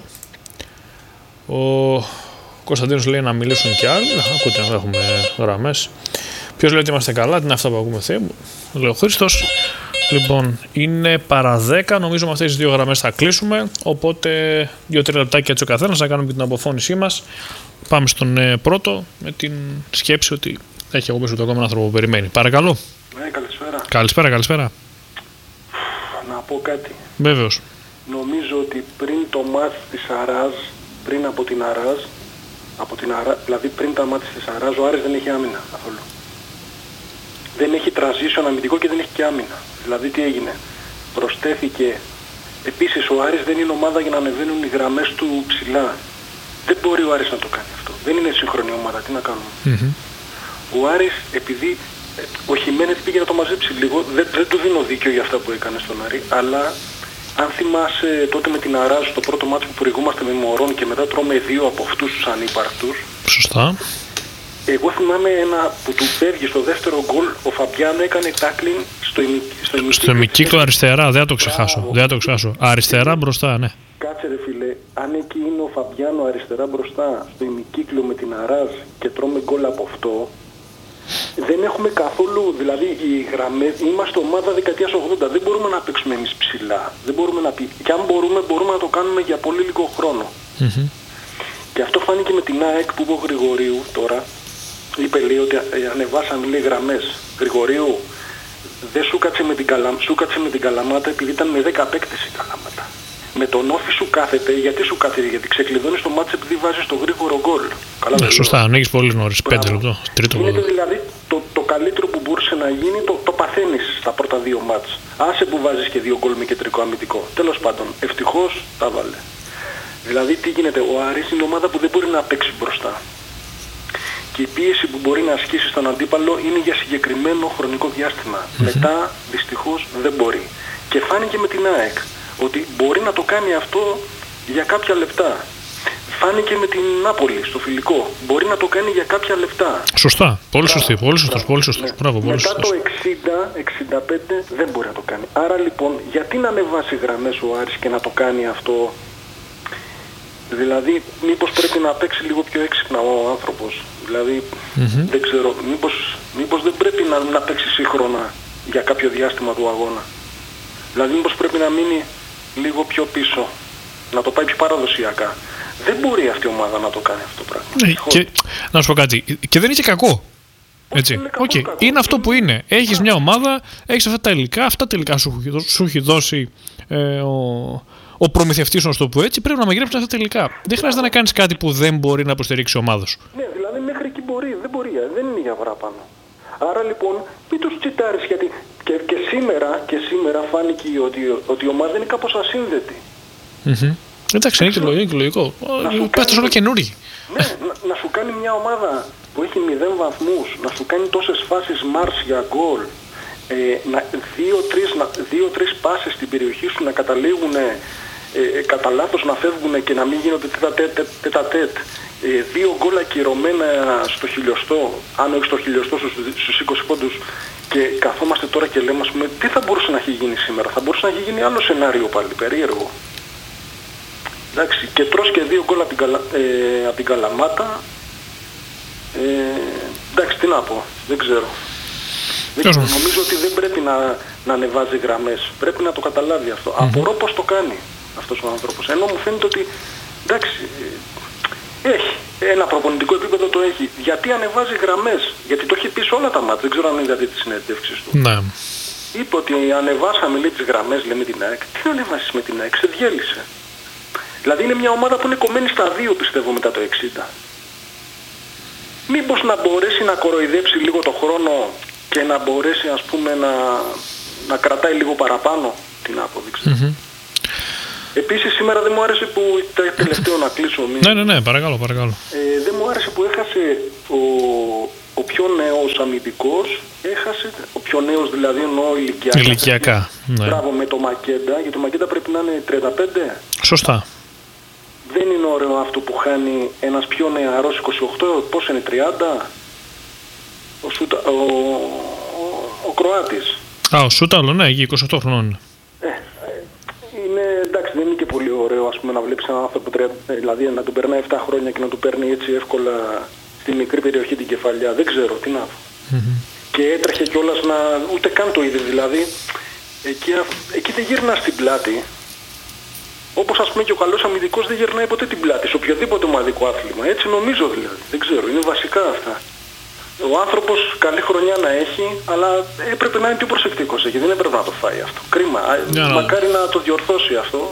Ο Κωνσταντίνος λέει να μιλήσουν κι άλλοι. Ακούτε, να έχουμε γραμμές. Ποιος λέει ότι είμαστε καλά, τι είναι αυτά που ακούμε Θεέ μου? Λέει ο Χρήστος. Λοιπόν, είναι παρά 10, νομίζω με αυτές τις 2 γραμμές θα κλείσουμε. Οπότε 2-3 λεπτάκια έτσι ο καθένας να κάνουμε την αποφώνησή μας. Πάμε στον πρώτο με την σκέψη ότι έχει εγώ πίσω το ακόμα άνθρωπο που περιμένει. Παρακαλώ. Ναι, καλησπέρα. Καλησπέρα. Να πω κάτι. Βέβαιος. Νομίζω ότι πριν το μάτς της Αράζ, πριν από την Αράζ, δηλαδή πριν τα μάτς της Αράζ, ο Άρης δεν έχει άμυνα καθόλου. Δεν έχει transition αμυντικό και δεν έχει και άμυνα. Δηλαδή τι έγινε? Προσθέθηκε. Επίσης ο Άρης δεν είναι ομάδα για να ανεβαίνουν οι γραμμές του ψηλά. Δεν μπορεί ο Άρης να το κάνει αυτό. Δεν είναι σύγχρονη ομάδα. Τι να κάνουμε? Ο Άρης επειδή ο Χιμένες πήγε να το μαζέψει λίγο, δεν του δίνω δίκιο για αυτά που έκανε στον Άρη, αλλά αν θυμάσαι τότε με την Αράζ στο πρώτο μάτσο που προηγούμαστε με Μωρόν και μετά τρώμε 2 από αυτούς τους ανύπαρκτους. Σωστά. Εγώ θυμάμαι ένα που του φεύγει στο δεύτερο γκολ, ο Φαμπιάνο έκανε tackling στο ημικύκλο αριστερά, δεν θα το ξεχάσω. Αριστερά μπροστά, ναι. Κάτσε ρε φίλε, αν εκεί είναι ο Φαμπιάνο αριστερά μπροστά στο ημικύκλο με την Αράζ και τρώμε γκολ από αυτό, Δεν έχουμε καθόλου, δηλαδή οι γραμμές, είμαστε ομάδα δεκαετίας 80, δεν μπορούμε να παίξουμε εμείς ψηλά. Δεν μπορούμε να πει, και αν μπορούμε να το κάνουμε για πολύ λίγο χρόνο. Και αυτό φάνηκε με την ΑΕΚ που είπε ο Γρηγορίου τώρα. Είπε, λέει, ότι ανεβάσαν, λέει, γραμμές. Γρηγορίου, δεν σου κάτσε με την Καλαμάτα επειδή ήταν με 10 παίκτες η Καλαμάτα. Με τον Όφη σου κάθεται, γιατί σου κάθεται, γιατί ξεκλειδώνεις το μάτς επειδή βάζεις το γρήγορο γκολ. Ναι, σωστά, ανοίγεις πολύ νωρίς, 5 λεπτό, τρίτο γκολ. Είναι δηλαδή το καλύτερο που μπορούσε να γίνει, το παθαίνεις στα πρώτα 2 μάτς. Άσε που βάζεις και 2 γκολ με κεντρικό αμυντικό. Τέλος πάντων, ευτυχώς τα βάλε. Δηλαδή τι γίνεται, ο Άρης είναι ομάδα που δεν μπορεί να παίξει μπροστά. Και η πίεση που μπορεί να ασκήσει στον αντίπαλο είναι για συγκεκριμένο χρονικό διάστημα. Μετά δυστυχώς δεν μπορεί. Και φάνηκε με την ΑΕΚ ότι μπορεί να το κάνει αυτό για κάποια λεπτά. Φάνηκε με την Νάπολη στο φιλικό. Μπορεί να το κάνει για κάποια λεπτά. Σωστά. Πολύ σωστή. Πολύ σωστός. Ναι. Μπράβο, πολύ μετά σωστός. το 60-65 δεν μπορεί να το κάνει. Άρα λοιπόν, γιατί να ανεβάσει γραμμές ο Άρης και να το κάνει αυτό? Δηλαδή, μήπως πρέπει να παίξει λίγο πιο έξυπνα ο άνθρωπος. Δηλαδή, δεν ξέρω, μήπως δεν πρέπει να παίξει σύγχρονα για κάποιο διάστημα του αγώνα. Δηλαδή, μήπως πρέπει να μείνει λίγο πιο πίσω, να το πάει πιο παραδοσιακά. Δεν μπορεί αυτή η ομάδα να το κάνει αυτό το πράγμα. Και, να σου πω κάτι, και δεν είναι και κακό. Έτσι. Κακό. Είναι αυτό που είναι. Έχεις μια ομάδα, έχεις αυτά τα υλικά, αυτά τελικά σου έχει δώσει ο προμηθευτής, να το πω έτσι, πρέπει να μαγειρέψεις αυτά τα υλικά. Δεν χρειάζεται να κάνεις κάτι που δεν μπορεί να υποστηρίξει η ομάδα σου. Ναι, δηλαδή μέχρι εκεί μπορεί, δεν είναι για παραπάνω. Άρα λοιπόν, μην τους τσιτάρεις, γιατί και σήμερα φάνηκε ότι η ομάδα είναι κάπως ασύνδετη. Εντάξει, είναι και λογικό. Πέφτεις όλα καινούργιοι. Ναι, να σου κάνει μια ομάδα που έχει 0 βαθμούς, να σου κάνει τόσες φάσεις μάρς για γκολ, 2-3 πάσες στην περιοχή σου να καταλήγουν κατά λάθος, να φεύγουν και να μην γίνονται τέτα-τέτ. 2 γκολ ακυρωμένα στο χιλιοστό, αν όχι στο χιλιοστό, στους 20 πόντους, και καθόμαστε τώρα και λέμε, ας πούμε, τι θα μπορούσε να έχει γίνει σήμερα? Θα μπορούσε να έχει γίνει άλλο σενάριο πάλι, περίεργο. Εντάξει, και τρως και 2 γκολ από την Καλαμάτα. Εντάξει, τι να πω, δεν ξέρω. Νομίζω ότι δεν πρέπει να ανεβάζει γραμμές. Πρέπει να το καταλάβει αυτό. Απορώ πώς το κάνει αυτός ο άνθρωπος. Ενώ μου φαίνεται ότι, εντάξει, έχει ένα προπονητικό επίπεδο, το έχει. Γιατί ανεβάζει γραμμές? Γιατί το έχει πει σε όλα τα μάτια. Δεν ξέρω αν είδατε τις συνέντευξεις του. Ναι. Είπε ότι ανεβάσαμε, λέει, τις γραμμές, λέμε, την ΑΕΚ. Τι να ανεβάσεις με την ΑΕΚ? Σε διέλυσε. Δηλαδή είναι μια ομάδα που είναι κομμένη στα 2, πιστεύω, μετά το 60. Μήπως να μπορέσει να κοροϊδέψει λίγο το χρόνο και να μπορέσει, ας πούμε, να κρατάει λίγο παραπάνω την απόδειξη. Επίσης σήμερα δεν μου άρεσε που, τελευταίο να κλείσω. Ναι, παρακαλώ. Δεν μου άρεσε που έχασε ο πιο νέος αμυντικός, έχασε, ο πιο νέος δηλαδή εννοώ ηλικιακά. Ναι. Μπράβο, με το Μακέντα, γιατί το Μακέντα πρέπει να είναι 35. Σωστά. Δεν είναι ωραίο αυτό που χάνει ένας πιο νεαρός 28, πόσο είναι, 30? Ο Κροάτης. Ο Σούταλο, ναι, 28 χρονών. Είναι, εντάξει, δεν είναι και πολύ ωραίο, ας πούμε, να βλέπεις έναν άνθρωπο, δηλαδή να του περνάει 7 χρόνια και να του παίρνει έτσι εύκολα στη μικρή περιοχή την κεφαλιά. Δεν ξέρω, τι να πω. Και έτρεχε κιόλας ούτε καν το είδε, δηλαδή εκεί δεν γυρνά στην πλάτη. Όπως, ας πούμε, και ο καλός αμυντικός δεν γυρνάει ποτέ την πλάτη σε οποιοδήποτε ομαδικό άθλημα. Έτσι νομίζω δηλαδή. Δεν ξέρω, είναι βασικά αυτά. Ο άνθρωπος καλή χρονιά να έχει, αλλά έπρεπε να είναι πιο προσεκτικός εκεί. Δεν έπρεπε να το φάει αυτό. Κρίμα. Μακάρι να το διορθώσει αυτό.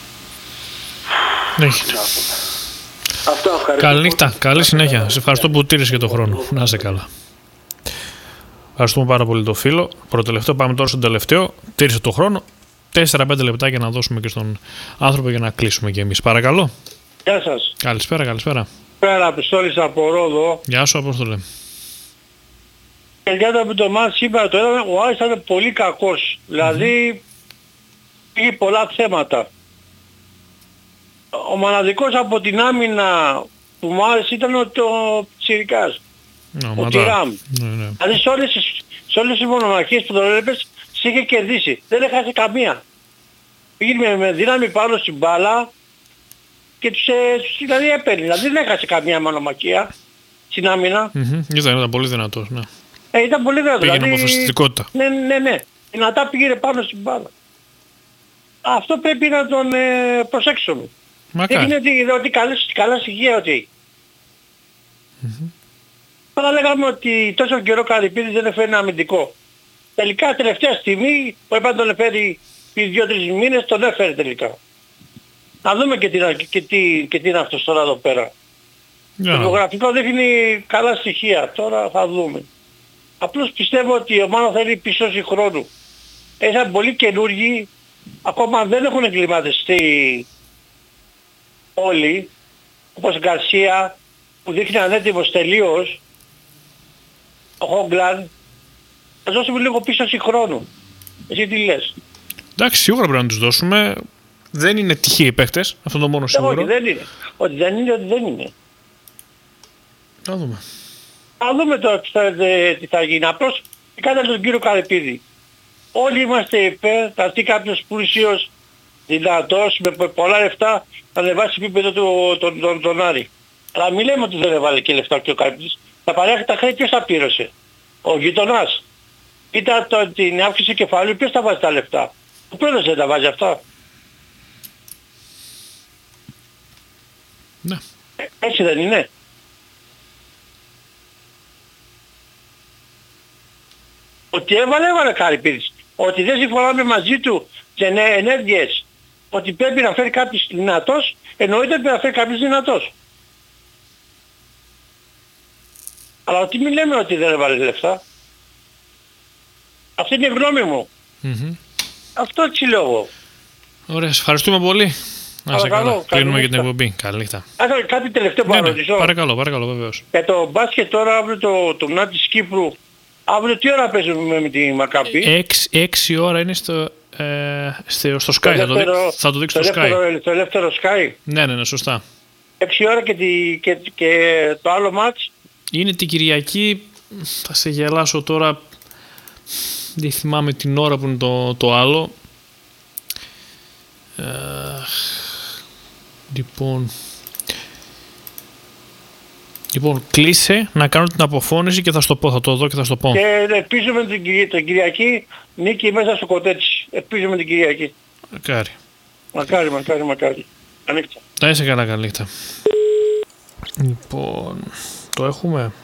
Αυτό, ευχαριστώ. Καλή νύχτα. Καλή συνέχεια. Σε ευχαριστώ που τήρησε και τον χρόνο. Να είσαι καλά. Ευχαριστούμε πάρα πολύ το φίλο. Προτελευταίο, πάμε τώρα στον τελευταίο. Τήρησε τον χρόνο. 4-5 λεπτάκια να δώσουμε και στον άνθρωπο για να κλείσουμε και εμείς. Παρακαλώ. Γεια σας. Καλησπέρα. Πέρα, Αποστόλης από Ρόδο. Γεια σου, Απόστολε. Και για το μάτς σήμερα το είδαμε, ο Άρης ήταν πολύ κακός. Δηλαδή, είχε πολλά θέματα. Ο μοναδικός από την άμυνα που μου άρεσε ήταν ο Τσιρικάς. Ο Τιράμ. Δηλαδή σε όλες τις μονομαχίες που τον έβλεπες, σε είχε κερδίσει. Δεν έχασε καμία. Πήγαινε με δύναμη πάνω στην μπάλα και τους δηλαδή έπαιρνε. Δηλαδή δεν έχασε καμία μονομαχία στην άμυνα. Ήταν πολύ δυνατός, ναι. Ήταν πολύ δυνατό. Πήγαινε αποφασιστικότητα. Ναι. Δυνατά πήγαινε πάνω στην μπάλα. Αυτό πρέπει να τον προσέξουμε. Δεν είναι ότι καλά στοιχεία ότι. Τώρα λέγαμε ότι τόσο καιρό Καρυπίδης δεν έφερε ένα αμυντικό. Τελικά τελευταία στιγμή που έπρεπε να τον έφερει πριν 2-3 μήνες τον έφερε τελικά. Να δούμε και τι είναι αυτό τώρα εδώ πέρα. Το γραφικό δείχνει καλά στοιχεία. Τώρα θα δούμε. Απλώς πιστεύω ότι η ομάδα θέλει πίσω χρόνου. Ήταν πολύ καινούργοι. Ακόμα δεν έχουν εγκληματιστεί όλοι. Όπως Γκαρσία που δείχνει ανέτοιμος τελείως. Ο Χόγκλαν. Θα δώσουμε λίγο πίσω χρόνου. Εσύ τι λες? Εντάξει, σίγουρα πρέπει να τους δώσουμε. Δεν είναι τυχαίοι οι παίχτες. Αυτό το μόνο σίγουρο. Όχι, δεν είναι. Ότι δεν είναι. Να δούμε. Θα δούμε τώρα τι θα γίνει. Απλώς κάνα τον κύριο Καρυπίδη. Όλοι είμαστε υπέρ, θα έρθει κάποιος πλούσιος, δυνατός, με πολλά λεφτά, να ανεβάσει επίπεδο τον Άρη. Αλλά μην λέμε ότι δεν έβαλε και λεφτά και ο Καρυπίδης. Τα παρέχει τα χρέη ποιος τα πλήρωσε? Ο γειτονάς. Κοίτα την αύξηση κεφαλαίου, ποιος τα βάζει τα λεφτά? Ο πρόεδρος δεν τα βάζει αυτά. Ναι. Έτσι δεν είναι? Ότι έβαλε Καρυπίδης. Ότι δεν συμφωνάμε μαζί του σε ενέργειες. Ότι πρέπει να φέρει κάποιος δυνατός, εννοείται πρέπει να φέρει κάποιος δυνατός. Αλλά ότι μην λέμε ότι δεν έβαλε λεφτά. Αυτή είναι η γνώμη μου. Αυτό έτσι λέω εγώ. Ωραία, σας ευχαριστούμε πολύ. Να σε καλά. Κλείνουμε για την εκπομπή. Καλή νύχτα. Κάτι τελευταίο που να ρωτήσω. Παρακαλώ, βεβαίως. Για το μπάσκετ τώρα, αύριο το μάτι της Κύπρου, αύριο τι ώρα παίζουμε με τη Μακάμπη? 6 ώρα είναι στο Sky. Θα το δείξει στο Sky. Το ελεύθερο Sky. Ναι, σωστά. 6 ώρα και το άλλο μάτς. Είναι την Κυριακή. Θα σε γελάσω τώρα. Δεν θυμάμαι την ώρα που είναι το άλλο. Λοιπόν, κλείσε να κάνω την αποφώνηση και θα στο πω, θα το δω και θα στο πω. Και ελπίζουμε την Κυριακή νίκη μέσα στο Κοτέτσι. Ελπίζουμε την Κυριακή. Μακάρι. Ανύχτα. Να είσαι καλά, καλή νύχτα. Λοιπόν, το έχουμε.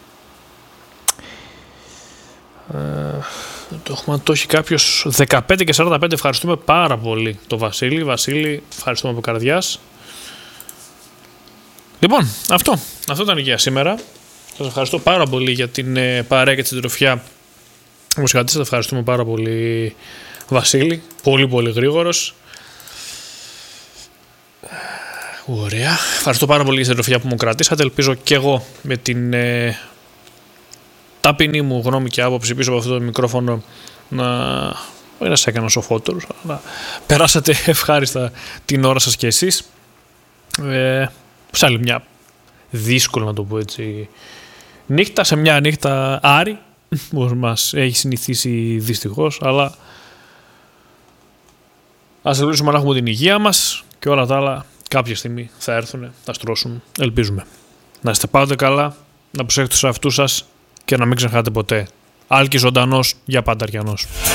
Το έχει κάποιος 15 και 45. Ευχαριστούμε πάρα πολύ το Βασίλη. Βασίλη, ευχαριστούμε από καρδιάς. Λοιπόν, αυτό ήταν για σήμερα. Σας ευχαριστώ πάρα πολύ για την παρέα και τη συντροφιά που μας κρατήσατε. Ευχαριστούμε πάρα πολύ, Βασίλη. Πολύ πολύ γρήγορος. Ωραία. Ευχαριστώ πάρα πολύ για τη συντροφιά που μου κρατήσατε. Ελπίζω και εγώ με την ταπεινή μου γνώμη και άποψη πίσω από αυτό το μικρόφωνο δεν σας έκανα σοφότερους, αλλά περάσατε ευχάριστα την ώρα σας και εσείς. Σε άλλη μια δύσκολη, να το πω έτσι, νύχτα, σε μια νύχτα Άρη, που μας έχει συνηθίσει δυστυχώς, αλλά ας ελπίσουμε να έχουμε την υγεία μας και όλα τα άλλα κάποια στιγμή θα έρθουν, θα στρώσουν, ελπίζουμε. Να είστε πάντοτε καλά, να προσέχετε τους εαυτούς σας και να μην ξεχάτε ποτέ. Άλκης ζωντανός, για πάντα Αριανός.